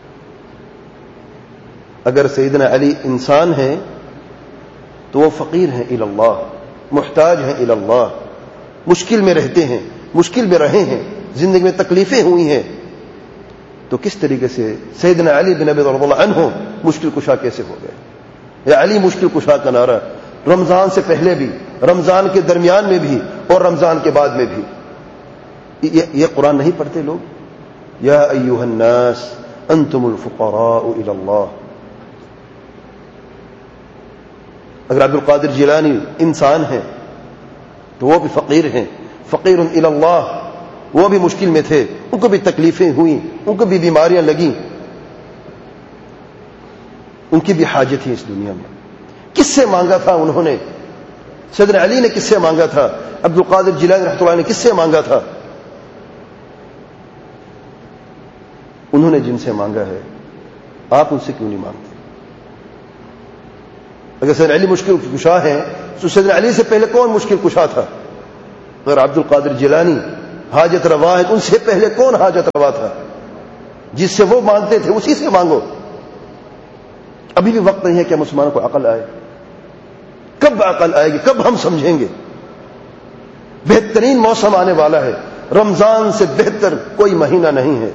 اگر سیدنا علی انسان ہیں تو وہ فقیر ہیں الی اللہ، محتاج ہیں الی اللہ، مشکل میں رہتے ہیں، مشکل میں رہے ہیں، زندگی میں تکلیفیں ہوئی ہیں، تو کس طریقے سے سیدنا علی بن ابی طالب رضی اللہ عنہ مشکل کشا کیسے ہو گئے؟ یا علی مشکل کشا کا نعرہ رمضان سے پہلے بھی، رمضان کے درمیان میں بھی، اور رمضان کے بعد میں بھی۔ یہ قرآن نہیں پڑھتے لوگ؟ یا ایھا الناس انتم الفقراء الی اللہ۔ اگر عبد القادر جیلانی انسان ہیں تو وہ بھی فقیر ہیں، فقیر الی اللہ، وہ بھی مشکل میں تھے، ان کو بھی تکلیفیں ہوئیں، ان کو بھی بیماریاں لگیں، ان کی بھی حاجت ہے اس دنیا میں۔ کس سے مانگا تھا انہوں نے؟ سیدنا علی نے کس سے مانگا تھا؟ عبد القادر جیلانی رحمۃ اللہ نے کس سے مانگا تھا؟ انہوں نے جن سے مانگا ہے، آپ ان سے کیوں نہیں مانگتے؟ اگر سیدنا علی مشکل کشا ہیں تو سیدنا علی سے پہلے کون مشکل کشا تھا؟ اگر عبد القادر جیلانی حاجت روا ہے، ان سے پہلے کون حاجت روا تھا؟ جس سے وہ مانگتے تھے اسی سے مانگو۔ ابھی بھی وقت نہیں ہے کہ مسلمانوں کو عقل آئے۔ کب عقل آئے گی؟ کب ہم سمجھیں گے؟ بہترین موسم آنے والا ہے، رمضان سے بہتر کوئی مہینہ نہیں ہے۔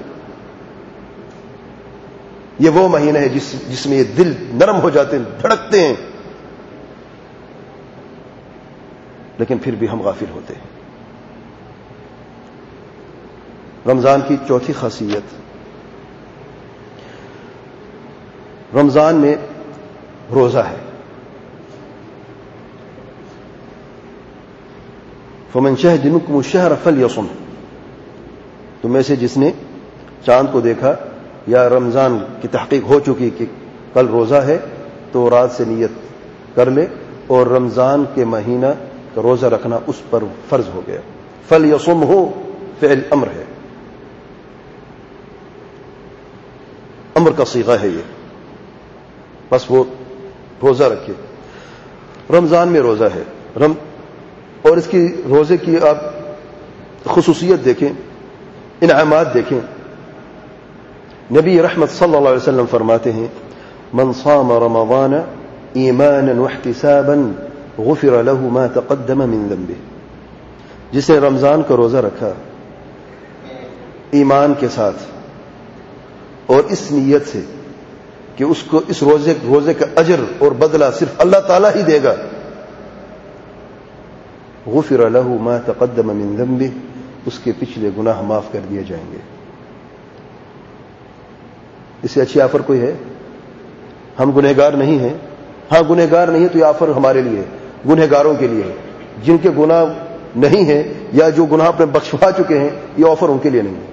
یہ وہ مہینہ ہے جس میں یہ دل نرم ہو جاتے ہیں، دھڑکتے ہیں، لیکن پھر بھی ہم غافل ہوتے ہیں۔ رمضان کی چوتھی خاصیت، رمضان میں روزہ ہے۔ فمن شہد منکم الشہر فلیصم، تم میں سے جس نے چاند کو دیکھا یا رمضان کی تحقیق ہو چکی کہ کل روزہ ہے تو رات سے نیت کر لے، اور رمضان کے مہینہ کا روزہ رکھنا اس پر فرض ہو گیا۔ فلیصم ہو فعل امر ہے، امر کا صیغہ ہے یہ، بس وہ روزہ رکھے۔ رمضان میں روزہ ہے، اور اس کی روزے کی آپ خصوصیت دیکھیں، انعامات دیکھیں۔ نبی رحمت صلی اللہ علیہ وسلم فرماتے ہیں من صام رمضان ایمانا واحتسابا غفر له ما تقدم من ذنبه، جس نے رمضان کا روزہ رکھا ایمان کے ساتھ اور اس نیت سے کہ اس کو اس روزے کا اجر اور بدلہ صرف اللہ تعالیٰ ہی دے گا، غفر له ما تقدم من ذنبه، اس کے پچھلے گناہ معاف کر دیے جائیں گے۔ اس سے اچھی آفر کوئی ہے؟ ہم گنہگار نہیں ہیں، ہاں گنہگار نہیں ہے تو یہ آفر ہمارے لیے، گنہگاروں کے لیے، جن کے گناہ نہیں ہیں یا جو گناہ اپنے بخشوا چکے ہیں، یہ آفر ان کے لیے نہیں ہے،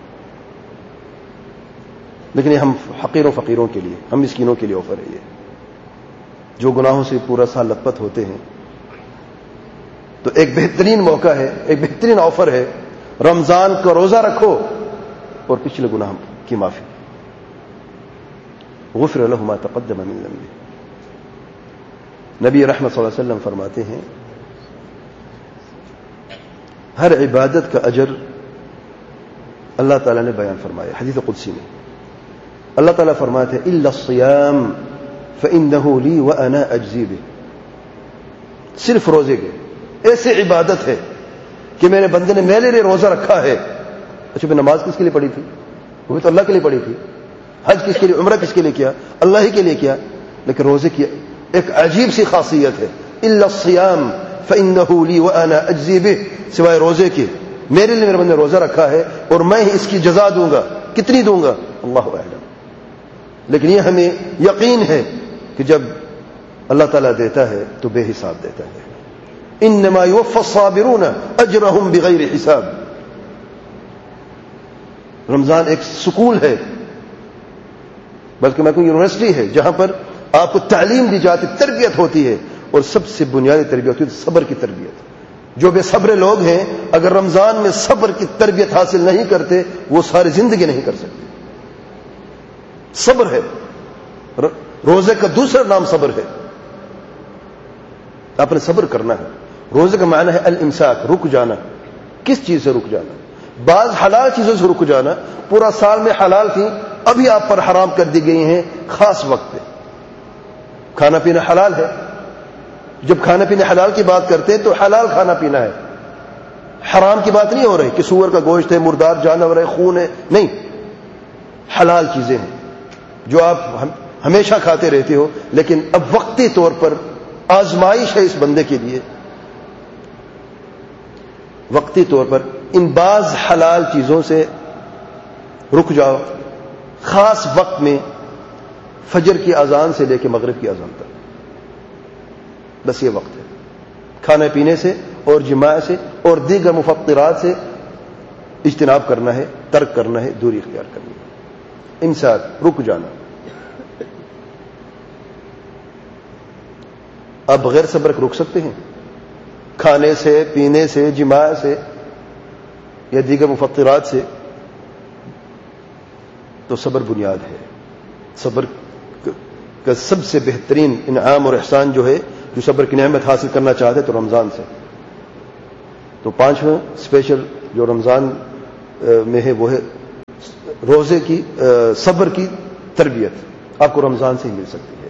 لیکن یہ ہم حقیروں فقیروں کے لیے، ہم مسکینوں کے لیے آفر ہے یہ، جو گناہوں سے پورا سال لت پت ہوتے ہیں۔ تو ایک بہترین موقع ہے، ایک بہترین آفر ہے، رمضان کا روزہ رکھو اور پچھلے گناہ کی معافی، غفر له ما تقدم من ذنبه۔ نبی رحمت صلی اللہ علیہ وسلم فرماتے ہیں ہر عبادت کا اجر اللہ تعالیٰ نے بیان فرمایا حدیث قدسی میں۔ اللہ تعالیٰ فرماتے ہیں الا الصیام فانه لی وانا اجزی به، صرف روزے کے ایسے عبادت ہے کہ میرے بندے نے میرے لیے روزہ رکھا ہے۔ اچھا میں نماز کس کے لیے پڑھی تھی؟ وہ بھی تو اللہ کے لیے پڑھی تھی۔ حج کس کے لیے، عمرہ کس کے لیے کیا؟ اللہ ہی کے لیے کیا۔ لیکن روزے کی ایک عجیب سی خاصیت ہے، الا الصیام فانه لی وانا اجزی به، سوائے روزے کے میرے لیے میرے بندے نے روزہ رکھا ہے اور میں ہی اس کی جزا دوں گا۔ کتنی دوں گا اللہ اعلم، لیکن یہ ہمیں یقین ہے کہ جب اللہ تعالیٰ دیتا ہے تو بے حساب دیتا ہے۔ انما یوفی الصابرون اجرهم بغیر حساب۔ رمضان ایک سکول ہے، بلکہ میں کہوں یونیورسٹی ہے، جہاں پر آپ کو تعلیم دی جاتی، تربیت ہوتی ہے، اور سب سے بنیادی تربیت ہوتی ہے صبر کی تربیت۔ جو بے صبر لوگ ہیں اگر رمضان میں صبر کی تربیت حاصل نہیں کرتے وہ ساری زندگی نہیں کر سکتے۔ صبر ہے، روزے کا دوسرا نام صبر ہے، آپ نے صبر کرنا ہے۔ روزے کا معنی ہے الامساک، رک جانا۔ کس چیز سے رک جانا؟ بعض حلال چیزوں سے رک جانا، پورا سال میں حلال تھی ابھی آپ پر حرام کر دی گئی ہیں خاص وقت پہ۔ کھانا پینا حلال ہے، جب کھانا پینے حلال کی بات کرتے ہیں تو حلال کھانا پینا ہے، حرام کی بات نہیں ہو رہی کہ سور کا گوشت ہے، مردار جانور ہے، خون ہے، نہیں، حلال چیزیں ہیں جو آپ ہمیشہ کھاتے رہتے ہو، لیکن اب وقتی طور پر آزمائش ہے اس بندے کے لیے، وقتی طور پر ان بعض حلال چیزوں سے رک جاؤ خاص وقت میں، فجر کی اذان سے لے کے مغرب کی اذان تک، بس یہ وقت ہے۔ کھانے پینے سے اور جماع سے اور دیگر مفطرات سے اجتناب کرنا ہے، ترک کرنا ہے، دوری اختیار کرنی ہے، امساک، رک جانا۔ آپ بغیر صبر رک سکتے ہیں؟ کھانے سے، پینے سے، جماع سے یا دیگر مفطرات سے؟ تو صبر بنیاد ہے۔ صبر کا سب سے بہترین انعام اور احسان جو ہے، جو صبر کی نعمت حاصل کرنا چاہتے تو رمضان سے، تو تو پانچواں اسپیشل جو رمضان میں ہے وہ ہے روزے کی صبر کی تربیت، آپ کو رمضان سے ہی مل سکتی ہے۔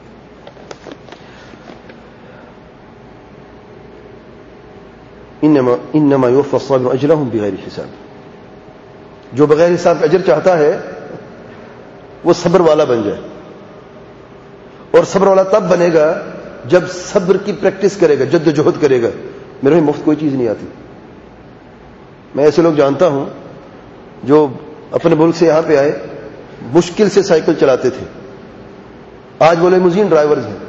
انما یوفی الصابرون اجرهم بغیر حساب، جو بغیر حساب اجر چاہتا ہے وہ صبر والا بن جائے، اور صبر والا تب بنے گا جب صبر کی پریکٹس کرے گا، جد و جہد کرے گا۔ میرے میں مفت کوئی چیز نہیں آتی۔ میں ایسے لوگ جانتا ہوں جو اپنے ملک سے یہاں پہ آئے، مشکل سے سائیکل چلاتے تھے، آج وہ لیموزین ڈرائیورز ہیں،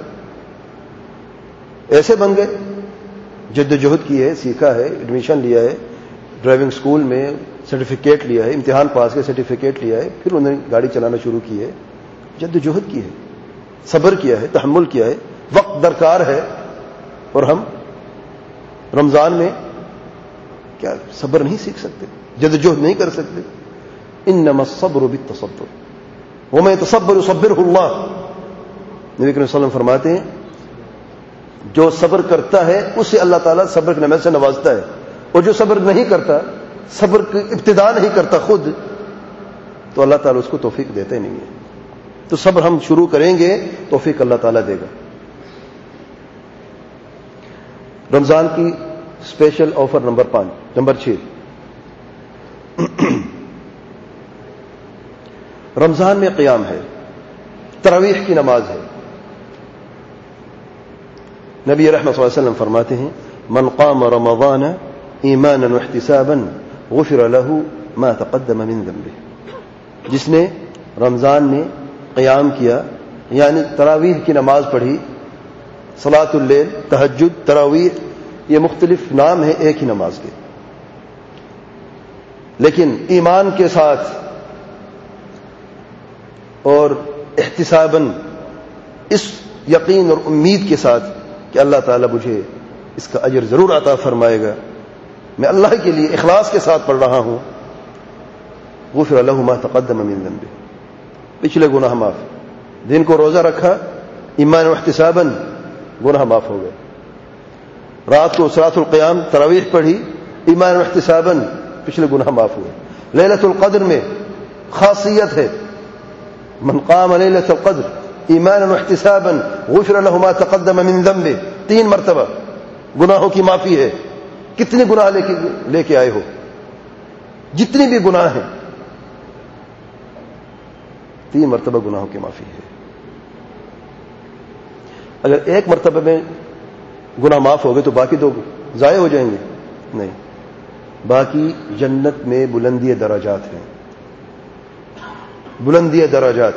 ایسے بن گئے، جد و جہد کی ہے، سیکھا ہے، ایڈمیشن لیا ہے ڈرائیونگ سکول میں، سرٹیفکیٹ لیا ہے، امتحان پاس کے سرٹیفکیٹ لیا ہے، پھر انہوں نے گاڑی چلانا شروع کی ہے، جد و جہد کی ہے، صبر کیا ہے، تحمل کیا ہے، وقت درکار ہے۔ اور ہم رمضان میں کیا صبر نہیں سیکھ سکتے، جد و جہد نہیں کر سکتے؟ انما الصبر بالتصبر ومن يتصبر يصبره اللہ، نبی کریم صلی اللہ علیہ وسلم فرماتے ہیں جو صبر کرتا ہے اسے اللہ تعالیٰ صبر کی نعمت سے نوازتا ہے، اور جو صبر نہیں کرتا، صبر کی ابتدا نہیں کرتا خود، تو اللہ تعالیٰ اس کو توفیق دیتے نہیں ہے۔ تو صبر ہم شروع کریں گے، توفیق اللہ تعالیٰ دے گا۔ رمضان کی اسپیشل آفر نمبر 6، رمضان میں قیام ہے، تراویح کی نماز ہے۔ نبی رحمت صلی اللہ علیہ وسلم فرماتے ہیں من قام رمضان ایمانا واحتسابا غفر له ما تقدم من ذنبه، جس نے رمضان میں قیام کیا یعنی تراویح کی نماز پڑھی، صلاۃ اللیل، تہجد، تراویح، یہ مختلف نام ہیں ایک ہی نماز کے، لیکن ایمان کے ساتھ اور احتساباً، اس یقین اور امید کے ساتھ کہ اللہ تعالیٰ مجھے اس کا اجر ضرور عطا فرمائے گا، میں اللہ کے لیے اخلاص کے ساتھ پڑھ رہا ہوں، غفر له ما تقدم من ذنبه، پچھلے گناہ معاف۔ دن کو روزہ رکھا ایمان و احتساباً، گناہ معاف ہو گئے۔ رات کو صلاۃ القیام، تراویح پڑھی ایمان و احتساباً، پچھلے گناہ معاف ہوئے۔ لیلۃ القدر میں خاصیت ہے من قام لیلۃ القدر ایمانا واحتسابا غفر له ما تقدم من ذنبه، 3 مرتبہ گناہوں کی معافی ہے۔ کتنے گناہ لے کے آئے ہو، جتنی بھی گناہ ہیں، 3 مرتبہ گناہوں کی معافی ہے۔ اگر 1 مرتبہ میں گناہ معاف ہو گئے تو باقی 2 ضائع ہو جائیں گے؟ نہیں، باقی جنت میں بلندی درجات ہیں، بلندی درجات۔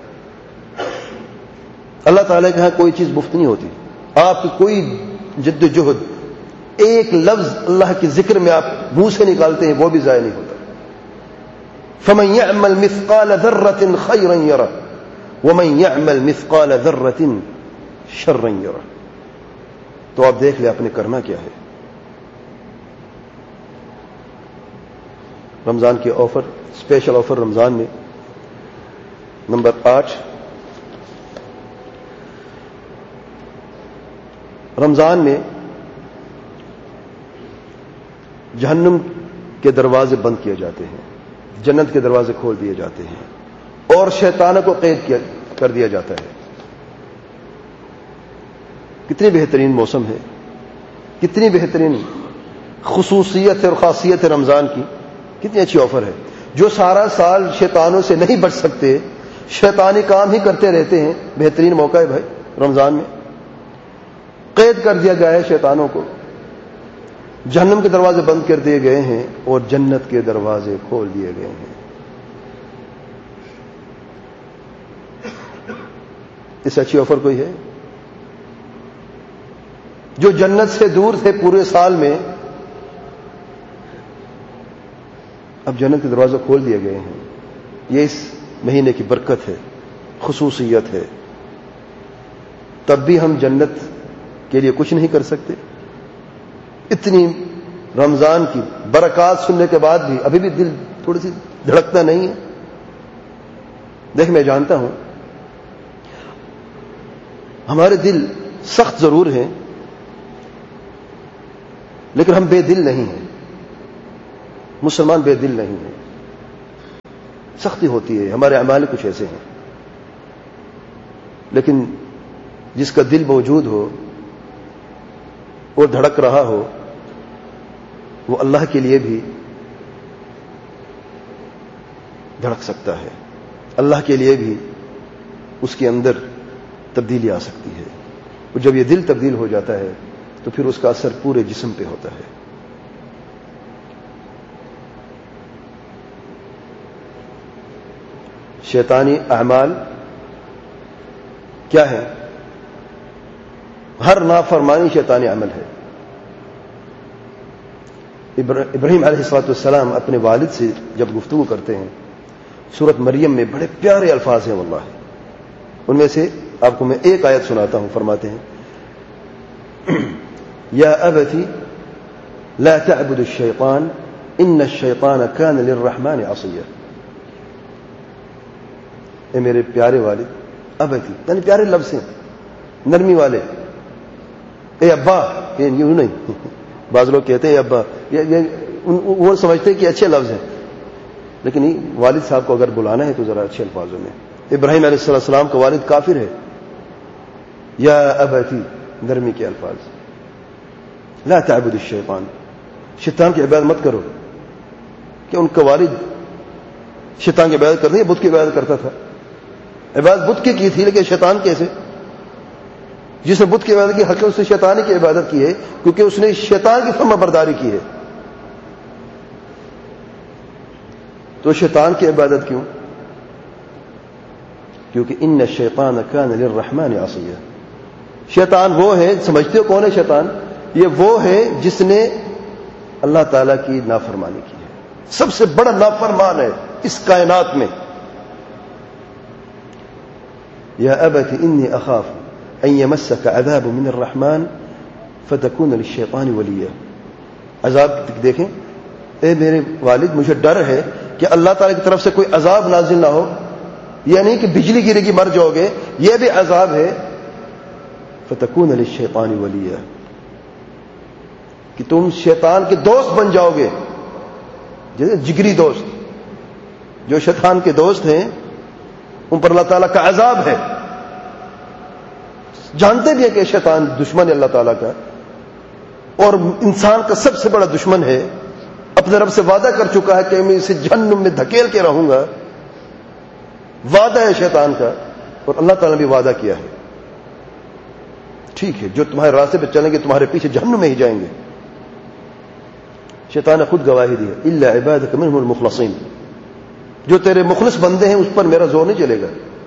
اللہ تعالیٰ کے ہاں کوئی چیز مفت نہیں ہوتی، آپ کی کوئی جد و جہد، ایک لفظ اللہ کے ذکر میں آپ منہ سے نکالتے ہیں وہ بھی ضائع نہیں ہوتا۔ فمن يعمل مثقال ذرة خيرا يره ومن يعمل مثقال ذرة شرا يره، تو آپ دیکھ لیں آپ نے کرنا کیا ہے۔ رمضان کے آفر، اسپیشل آفر رمضان میں نمبر 8، رمضان میں جہنم کے دروازے بند کیے جاتے ہیں، جنت کے دروازے کھول دیے جاتے ہیں، اور شیطانوں کو قید کر دیا جاتا ہے۔ کتنی بہترین موسم ہے، کتنی بہترین خصوصیت اور خاصیت ہے رمضان کی، کتنی اچھی آفر ہے۔ جو سارا سال شیطانوں سے نہیں بچ سکتے، شیطانی کام ہی کرتے رہتے ہیں، بہترین موقع ہے بھائی رمضان میں۔ قید کر دیا گیا ہے شیطانوں کو، جہنم کے دروازے بند کر دیے گئے ہیں اور جنت کے دروازے کھول دیے گئے ہیں۔ اس اچھی آفر کوئی ہے؟ جو جنت سے دور تھے پورے سال میں، اب جنت کے دروازے کھول دیے گئے ہیں۔ یہ اس مہینے کی برکت ہے، خصوصیت ہے۔ تب بھی ہم جنت کے لیے کچھ نہیں کر سکتے۔ اتنی رمضان کی برکات سننے کے بعد بھی ابھی بھی دل تھوڑی سی دھڑکتا نہیں ہے؟ دیکھ، میں جانتا ہوں ہمارے دل سخت ضرور ہیں، لیکن ہم بے دل نہیں ہیں، مسلمان بے دل نہیں ہیں، سختی ہوتی ہے، ہمارے اعمال کچھ ایسے ہیں، لیکن جس کا دل موجود ہو اور دھڑک رہا ہو وہ اللہ کے لیے بھی دھڑک سکتا ہے، اللہ کے لیے بھی اس کے اندر تبدیلی آ سکتی ہے، اور جب یہ دل تبدیل ہو جاتا ہے تو پھر اس کا اثر پورے جسم پہ ہوتا ہے۔ شیطانی اعمال کیا ہے؟ ہر نافرمانی شیطانی عمل ہے۔ ابراہیم علیہ السلام اپنے والد سے جب گفتگو کرتے ہیں سورۃ مریم میں بڑے پیارے الفاظ ہیں واللہ، ان میں سے آپ کو میں ایک آیت سناتا ہوں، فرماتے ہیں یا ابتی لا تعبد الشیطان ان الشیطان کان للرحمن عصیا۔ اے میرے پیارے والد، ابتی یعنی پیارے لفظ ہیں، نرمی والے، اے ابا، یوں نہیں، بعض لوگ کہتے ہیں ابا، وہ سمجھتے ہیں کہ اچھے لفظ ہیں، لیکن والد صاحب کو اگر بلانا ہے تو ذرا اچھے الفاظوں میں۔ ابراہیم علیہ السلام کا والد کافر ہے، یا ابتی نرمی کے الفاظ، لا تعبد الشیطان، شیطان کی عبادت مت کرو۔ کہ ان کا والد شیطان کی عبادت کرتے، بت کی عبادت کرتا تھا، عبادت بت کی تھی، لیکن شیطان کیسے؟ جس نے بت کی عبادت کی حق اس نے شیطانی کی عبادت کی ہے، کیونکہ اس نے شیطان کی فرما برداری کی ہے۔ تو شیطان کی عبادت کیوں؟ کیونکہ ان الشیطان کان للرحمن عصیا۔ شیطان وہ ہے، سمجھتے ہو کون ہے شیطان؟ یہ وہ ہے جس نے اللہ تعالیٰ کی نافرمانی کی ہے، سب سے بڑا نافرمان ہے اس کائنات میں۔ یا ابت انی اخاف ان یمسک عذاب من الرحمن فتکون للشیطان ولیا۔ عذاب دیکھیں، اے میرے والد مجھے ڈر ہے کہ اللہ تعالیٰ کی طرف سے کوئی عذاب نازل نہ ہو، یہ نہیں کہ بجلی گرے گی مر جاؤ گے، یہ بھی عذاب ہے، فتکون للشیطان ولیا، کہ تم شیطان کے دوست بن جاؤ گے، جیسے جگری دوست۔ جو شیطان کے دوست ہیں ان پر اللہ تعالیٰ کا عذاب ہے، جانتے بھی ہیں کہ شیطان دشمن ہے اللہ تعالیٰ کا، اور انسان کا سب سے بڑا دشمن ہے، اپنے رب سے وعدہ کر چکا ہے کہ میں اسے جہنم میں دھکیل کے رہوں گا، وعدہ ہے شیطان کا، اور اللہ تعالیٰ نے بھی وعدہ کیا ہے، ٹھیک ہے جو تمہارے راستے پہ چلیں گے تمہارے پیچھے جہنم میں ہی جائیں گے۔ شیطان نے خود گواہی دی ہے، الا عبادک منهم المخلصین، جو تیرے مخلص بندے ہیں اس پر میرا زور نہیں چلے گا،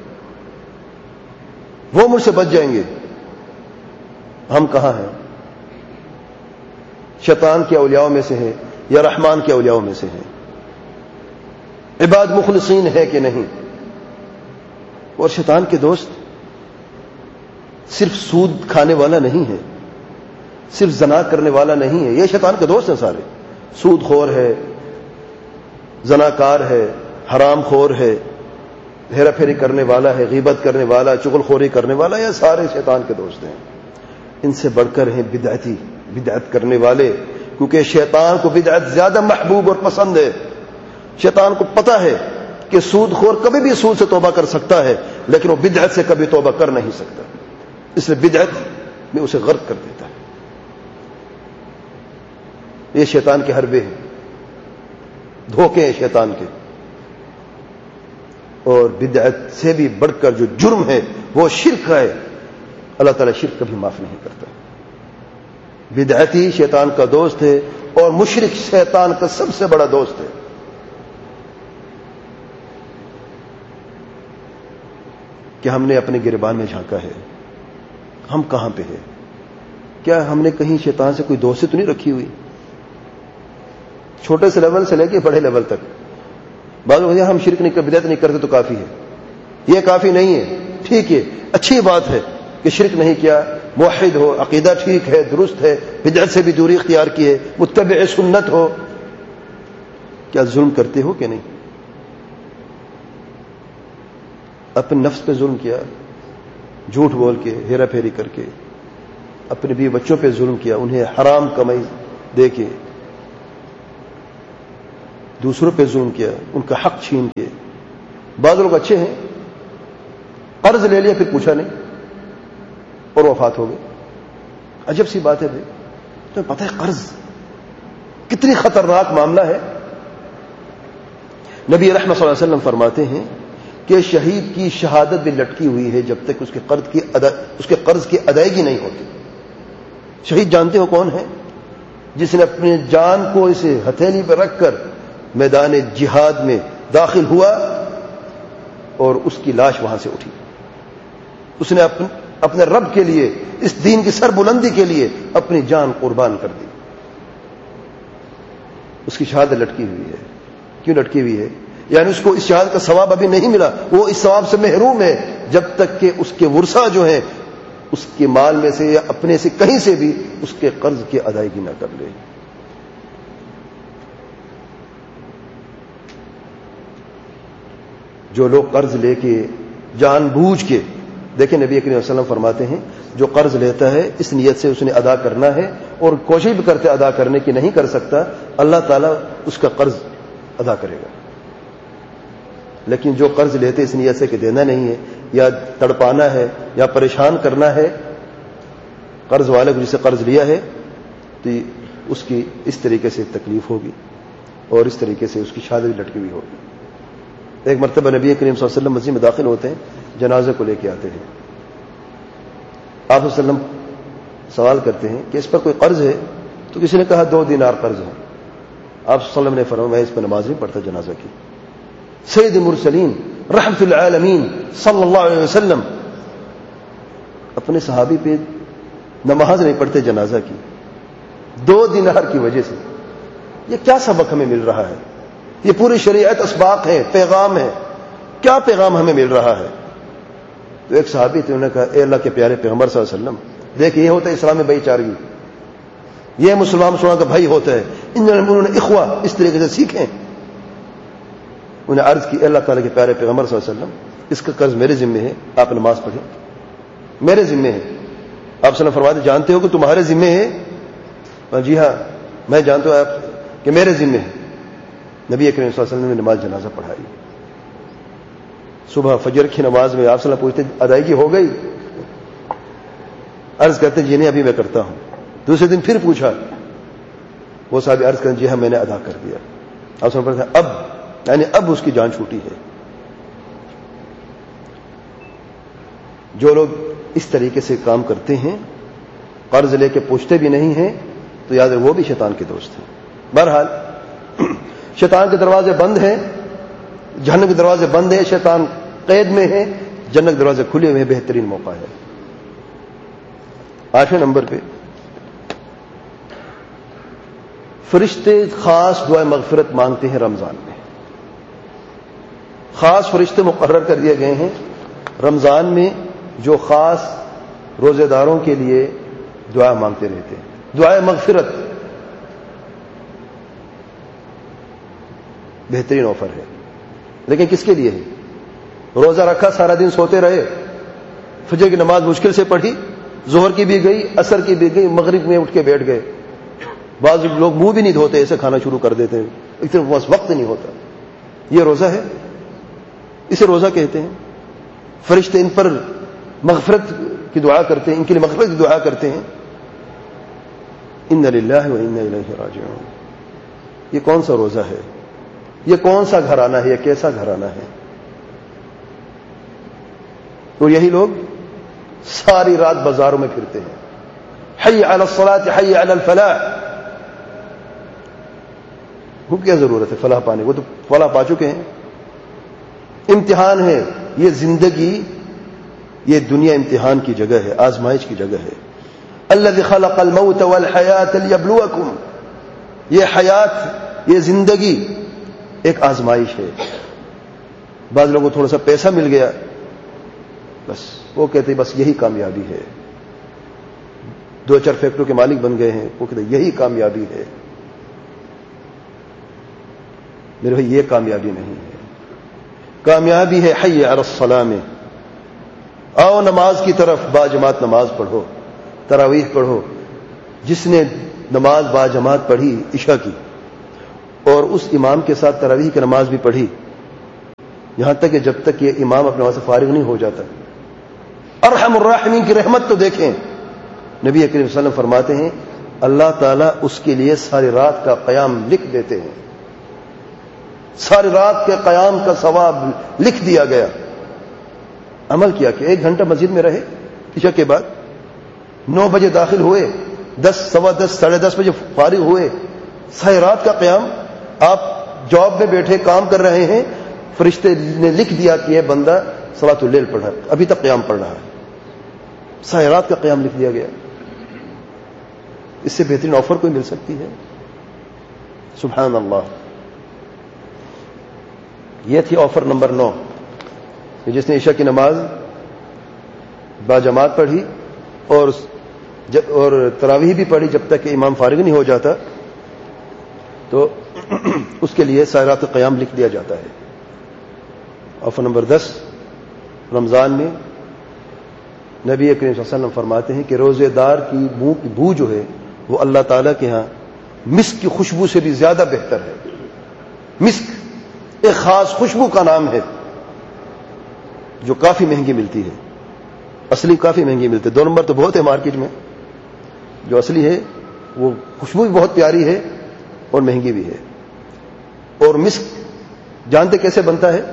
وہ مجھ سے بچ جائیں گے۔ ہم کہاں ہیں؟ شیطان کے اولیاء میں سے ہیں یا رحمان کے اولیاء میں سے ہیں؟ عباد مخلصین ہے کہ نہیں؟ اور شیطان کے دوست صرف سود کھانے والا نہیں ہے، صرف زنا کرنے والا نہیں ہے، یہ شیطان کے دوست ہیں سارے۔ سود خور ہے، زناکار ہے، حرام خور ہے، ہیرا پھیری کرنے والا ہے، غیبت کرنے والا، چغل خوری کرنے والا، یہ سارے شیطان کے دوست ہیں۔ ان سے بڑھ کر ہیں بدعتی، بدعت کرنے والے، کیونکہ شیطان کو بدعت زیادہ محبوب اور پسند ہے۔ شیطان کو پتا ہے کہ سود خور کبھی بھی سود سے توبہ کر سکتا ہے، لیکن وہ بدعت سے کبھی توبہ کر نہیں سکتا، اس لیے بدعت میں اسے غرق کر دیتا ہے۔ یہ شیطان کے حربے ہیں، دھوکے ہیں شیطان کے۔ اور بدعت سے بھی بڑھ کر جو جرم ہے وہ شرک ہے، اللہ تعالیٰ شرک کبھی معاف نہیں کرتا۔ بدعتی شیطان کا دوست ہے اور مشرک شیطان کا سب سے بڑا دوست ہے۔ کہ ہم نے اپنے گریبان میں جھانکا ہے، ہم کہاں پہ ہیں؟ کیا ہم نے کہیں شیطان سے کوئی دوستی تو نہیں رکھی ہوئی؟ چھوٹے سے لیول سے لے کے بڑے لیول تک بعض لوگ ہم شرک نہیں کرتے، بدعت نہیں کرتے تو کافی ہے۔ یہ کافی نہیں ہے، ٹھیک ہے، اچھی بات ہے کہ شرک نہیں کیا، موحد ہو، عقیدہ ٹھیک ہے، درست ہے، بدعت سے بھی دوری اختیار کی ہے، متبع سنت ہو۔ کیا ظلم کرتے ہو کہ نہیں؟ اپنے نفس پہ ظلم کیا، جھوٹ بول کے، ہیرا پھیری کر کے، اپنے بیوی بچوں پہ ظلم کیا، انہیں حرام کمائی دیکھیں دوسروں پہ ظلم کیا، ان کا حق چھین کے. بعض لوگ اچھے ہیں، قرض لے لیا پھر پوچھا نہیں اور وفات ہو گئے. عجب سی بات ہے بھائی، تمہیں پتہ ہے قرض کتنی خطرناک معاملہ ہے. نبی رحمت صلی اللہ علیہ وسلم فرماتے ہیں کہ شہید کی شہادت بھی لٹکی ہوئی ہے جب تک اس کے قرض کی ادائیگی نہیں ہوتی. شہید جانتے ہو کون ہے؟ جس نے اپنی جان کو اسے ہتھیلی پہ رکھ کر میدان جہاد میں داخل ہوا اور اس کی لاش وہاں سے اٹھی. اس نے اپنے رب کے لیے، اس دین کی سر بلندی کے لیے اپنی جان قربان کر دی. اس کی شہادت لٹکی ہوئی ہے. کیوں لٹکی ہوئی ہے؟ یعنی اس کو اس شہادت کا ثواب ابھی نہیں ملا، وہ اس ثواب سے محروم ہے جب تک کہ اس کے ورثہ جو ہیں اس کے مال میں سے یا اپنے سے کہیں سے بھی اس کے قرض کی ادائیگی نہ کر لے. جو لوگ قرض لے کے جان بوجھ کے، دیکھیں نبی کریم صلی اللہ علیہ وسلم فرماتے ہیں جو قرض لیتا ہے اس نیت سے اس نے ادا کرنا ہے اور کوشش بھی کرتے ادا کرنے کی نہیں کر سکتا، اللہ تعالیٰ اس کا قرض ادا کرے گا. لیکن جو قرض لیتے اس نیت سے کہ دینا نہیں ہے یا تڑپانا ہے یا پریشان کرنا ہے قرض والے کو، جسے قرض لیا ہے تو اس کی اس طریقے سے تکلیف ہوگی اور اس طریقے سے اس کی شہادت لٹکی ہوئی ہوگی. ایک مرتبہ نبی کریم صلی اللہ علیہ وسلم مسجد میں داخل ہوتے ہیں، جنازے کو لے کے آتے ہیں. آپ صلی اللہ علیہ وسلم سوال کرتے ہیں کہ اس پر کوئی قرض ہے؟ تو کسی نے کہا 2 دینار قرض ہے. آپ صلی اللہ علیہ وسلم نے فرمایا میں اس پر نماز نہیں پڑھتا جنازہ کی. سید المرسلین رحمت العالمین صلی اللہ علیہ وسلم اپنے صحابی پہ نماز نہیں پڑھتے جنازہ کی 2 دینار کی وجہ سے. یہ کیا سبق ہمیں مل رہا ہے؟ یہ پوری شریعت اسباق ہے، پیغام ہے. کیا پیغام ہمیں مل رہا ہے؟ تو ایک صحابی تھے، انہوں نے کہا اے اللہ کے پیارے پیغمبر صلی اللہ علیہ وسلم، دیکھ یہ ہوتا ہے اسلام میں بھائی چارگی، یہ مسلمان کا بھائی ہوتا ہے. انہوں نے اخوہ اس طریقے سے سیکھیں. انہیں عرض کی اے اللہ تعالیٰ کے پیارے پیغمبر صلی اللہ علیہ وسلم اس کا قرض میرے ذمہ ہے، آپ نماز پڑھیں، میرے ذمہ ہے. آپ صلی اللہ علیہ وسلم فرماتے جانتے ہو کہ تمہارے ذمہ ہے؟ جی ہاں میں جانتا ہوں آپ کہ میرے ذمہ ہے. نبی کریم صلی اللہ علیہ وسلم نے نماز جنازہ پڑھائی. صبح فجر کی نماز میں آپ صلی اللہ علیہ وسلم پوچھتے ادائیگی ہو گئی؟ عرض کرتے جی نہیں ابھی میں کرتا ہوں. دوسرے دن پھر پوچھا، وہ صاحب عرض کرتے جی ہاں میں نے ادا کر دیا. آپ صلی اللہ علیہ وسلم اب یعنی اب اس کی جان چھوٹی ہے. جو لوگ اس طریقے سے کام کرتے ہیں، قرض لے کے پوچھتے بھی نہیں ہیں، تو یاد ہے وہ بھی شیطان کے دوست ہیں. بہرحال شیطان کے دروازے بند ہیں، جہنم کے دروازے بند ہیں، شیطان قید میں ہے، جنت کے دروازے کھلے ہوئے ہیں. بہترین موقع ہے. 8ویں نمبر پہ فرشتے خاص دعائے مغفرت مانگتے ہیں رمضان میں. خاص فرشتے مقرر کر دیے گئے ہیں رمضان میں جو خاص روزے داروں کے لیے دعا مانگتے رہتے ہیں. دعائے مغفرت بہترین آفر ہے، لیکن کس کے لیے ہے؟ روزہ رکھا، سارا دن سوتے رہے، فجر کی نماز مشکل سے پڑھی، ظہر کی بھی گئی، عصر کی بھی گئی، مغرب میں اٹھ کے بیٹھ گئے. بعض لوگ منہ بھی نہیں دھوتے، ایسے کھانا شروع کر دیتے ہیں، اتنے بس وقت نہیں ہوتا. یہ روزہ ہے؟ اسے روزہ کہتے ہیں. فرشتے ان پر مغفرت کی دعا کرتے ہیں، ان کے لیے مغفرت کی دعا کرتے ہیں. انا للہ و انا الیہ راجعون. یہ کون سا روزہ ہے؟ یہ کون سا گھرانہ ہے؟ یہ کیسا گھرانہ ہے؟ اور یہی لوگ ساری رات بازاروں میں پھرتے ہیں، حی علی الصلاۃ حی علی الفلاح. وہ کیا ضرورت ہے فلاح پانے؟ وہ تو فلاح پا چکے ہیں. امتحان ہے یہ زندگی، یہ دنیا امتحان کی جگہ ہے، آزمائش کی جگہ ہے. الذی خلق الموت والحیات لیبلوکم. یہ حیات، یہ زندگی ایک آزمائش ہے. بعض لوگوں کو تھوڑا سا پیسہ مل گیا، بس وہ کہتے ہیں بس یہی کامیابی ہے. 2-4 فیکٹریوں کے مالک بن گئے ہیں، وہ کہتے ہیں یہی کامیابی ہے. میرے بھائی یہ کامیابی نہیں ہے. کامیابی ہے حی علی الصلاۃ میں. آؤ نماز کی طرف، با جماعت نماز پڑھو، تراویح پڑھو. جس نے نماز با جماعت پڑھی عشاء کی اور اس امام کے ساتھ تراویح کی نماز بھی پڑھی، یہاں تک کہ جب تک یہ امام اپنے وہاں سے فارغ نہیں ہو جاتا۔ ارحم الراحمین کی رحمت تو دیکھیں، نبی کریم صلی اللہ علیہ وسلم فرماتے ہیں اللہ تعالیٰ اس کے لیے ساری رات کا قیام لکھ دیتے ہیں، ساری رات کے قیام کا ثواب لکھ دیا گیا۔ عمل کیا کہ 1 گھنٹہ مسجد میں رہے، عشاء کے بعد 9 بجے داخل ہوئے، 10 سوا 10 ساڑھے 10 بجے فارغ ہوئے، ساری رات کا قیام، آپ جاب میں بیٹھے کام کر رہے ہیں، فرشتے نے لکھ دیا کہ یہ بندہ صلاۃ اللیل پڑھ رہا ہے، ابھی تک قیام پڑھ رہا ہے، ساری رات کا قیام لکھ دیا گیا۔ اس سے بہترین آفر کوئی مل سکتی ہے؟ سبحان اللہ۔ یہ تھی آفر نمبر 9، جس نے عشاء کی نماز با جماعت پڑھی اور تراویح بھی پڑھی جب تک کہ امام فارغ نہیں ہو جاتا، تو اس کے لیے ساری رات کا قیام لکھ دیا جاتا ہے۔ آفر نمبر 10، رمضان میں نبی کریم صلی اللہ علیہ وسلم فرماتے ہیں کہ روزے دار کی بو جو ہے وہ اللہ تعالیٰ کے ہاں مسک کی خوشبو سے بھی زیادہ بہتر ہے۔ مسک ایک خاص خوشبو کا نام ہے جو کافی مہنگی ملتی ہے، اصلی کافی مہنگی ملتی ہے، 2 نمبر تو بہت ہے مارکیٹ میں، جو اصلی ہے وہ خوشبو بھی بہت پیاری ہے اور مہنگی بھی ہے۔ اور مسک جانتے کیسے بنتا ہے؟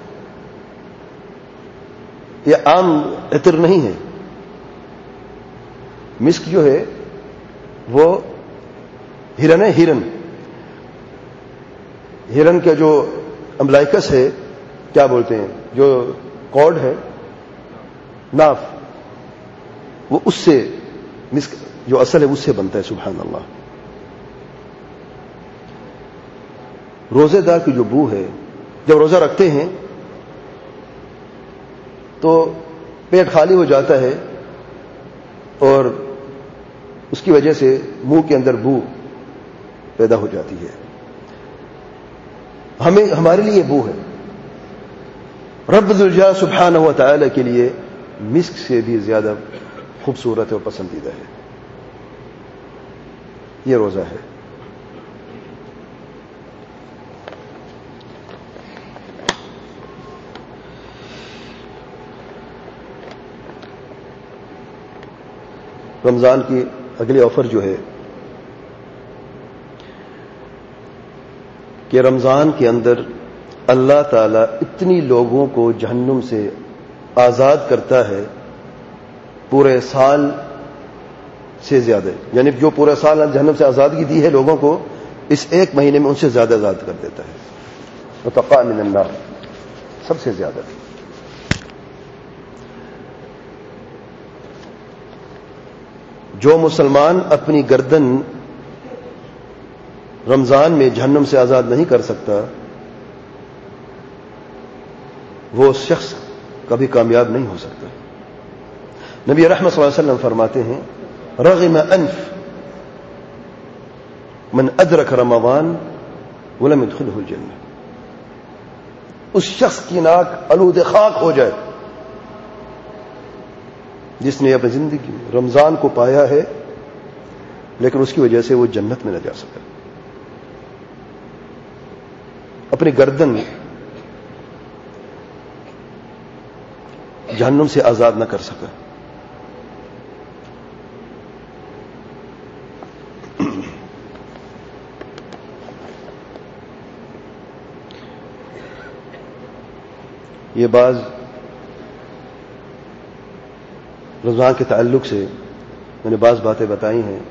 یہ عام عطر نہیں ہے، مسک جو ہے وہ ہرن ہے، ہرن کا جو امبلائکس ہے، کیا بولتے ہیں، جو کارڈ ہے، ناف، وہ اس سے مسک جو اصل ہے اس سے بنتا ہے۔ سبحان اللہ۔ روزے دار کی جو بو ہے، جب روزہ رکھتے ہیں تو پیٹ خالی ہو جاتا ہے اور اس کی وجہ سے منہ کے اندر بو پیدا ہو جاتی ہے۔ ہمارے لیے بو ہے، رب ذوالجلال سبحانہ و تعالی کے لیے مسک سے بھی زیادہ خوبصورت اور پسندیدہ ہے۔ یہ روزہ ہے۔ رمضان کی اگلی آفر جو ہے کہ رمضان کے اندر اللہ تعالیٰ اتنی لوگوں کو جہنم سے آزاد کرتا ہے پورے سال سے زیادہ، یعنی جو پورا سال جہنم سے آزادگی دی ہے لوگوں کو، اس 1 مہینے میں ان سے زیادہ آزاد کر دیتا ہے۔ متقاء من النار، سب سے زیادہ۔ جو مسلمان اپنی گردن رمضان میں جہنم سے آزاد نہیں کر سکتا، وہ شخص کبھی کامیاب نہیں ہو سکتا۔ نبی رحمت صلی اللہ علیہ وسلم فرماتے ہیں رغم انف من ادرک رمضان ولم يدخله الجنہ، اس شخص کی ناک آلود خاک ہو جائے جس نے اپنی زندگی میں رمضان کو پایا ہے لیکن اس کی وجہ سے وہ جنت میں نہ جا سکا، اپنی گردن جہنم سے آزاد نہ کر سکا۔ یہ بعض رمضان کے تعلق سے میں نے بعض باتیں بتائی ہیں۔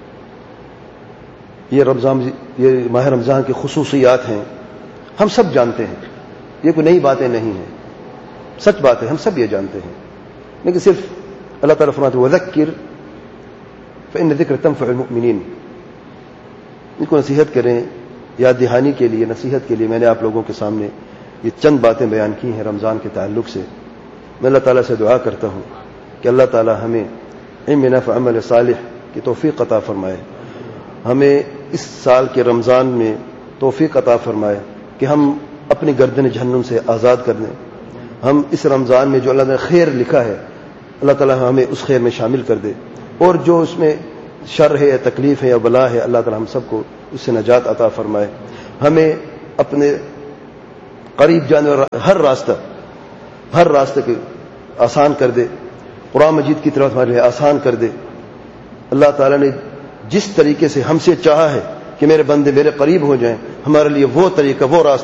یہ ماہ رمضان کی خصوصیات ہیں، ہم سب جانتے ہیں، یہ کوئی نئی باتیں نہیں ہیں، سچ بات ہے، ہم سب یہ جانتے ہیں، لیکن صرف اللہ تعالیٰ فرماتے ہیں وَذَكِّرْ فَإِنَّ الذِّكْرَ تَنفَعُ الْمُؤْمِنِينَ، ان کو نصیحت کریں، یاد دہانی کے لیے، نصیحت کے لیے میں نے آپ لوگوں کے سامنے یہ چند باتیں بیان کی ہیں رمضان کے تعلق سے۔ میں اللہ تعالیٰ سے دعا کرتا ہوں کہ اللہ تعالیٰ ہمیں علم نافع عمل صالح کی توفیق عطا فرمائے، ہمیں اس سال کے رمضان میں توفیق عطا فرمائے کہ ہم اپنی گردن جہنم سے آزاد کر دیں، ہم اس رمضان میں جو اللہ نے خیر لکھا ہے اللہ تعالیٰ ہمیں اس خیر میں شامل کر دے، اور جو اس میں شر ہے یا تکلیف ہے یا بلا ہے، اللہ تعالی ہم سب کو اس سے نجات عطا فرمائے. ہمیں اپنے قریب جانے والا ہر راستہ کو آسان کر دے، قرآن مجید کی طرف ہمارے لیے آسان کر دے. اللہ تعالیٰ نے جس طریقے سے ہم سے چاہا ہے کہ میرے بندے میرے قریب ہو جائیں، ہمارے لیے وہ طریقہ وہ راستہ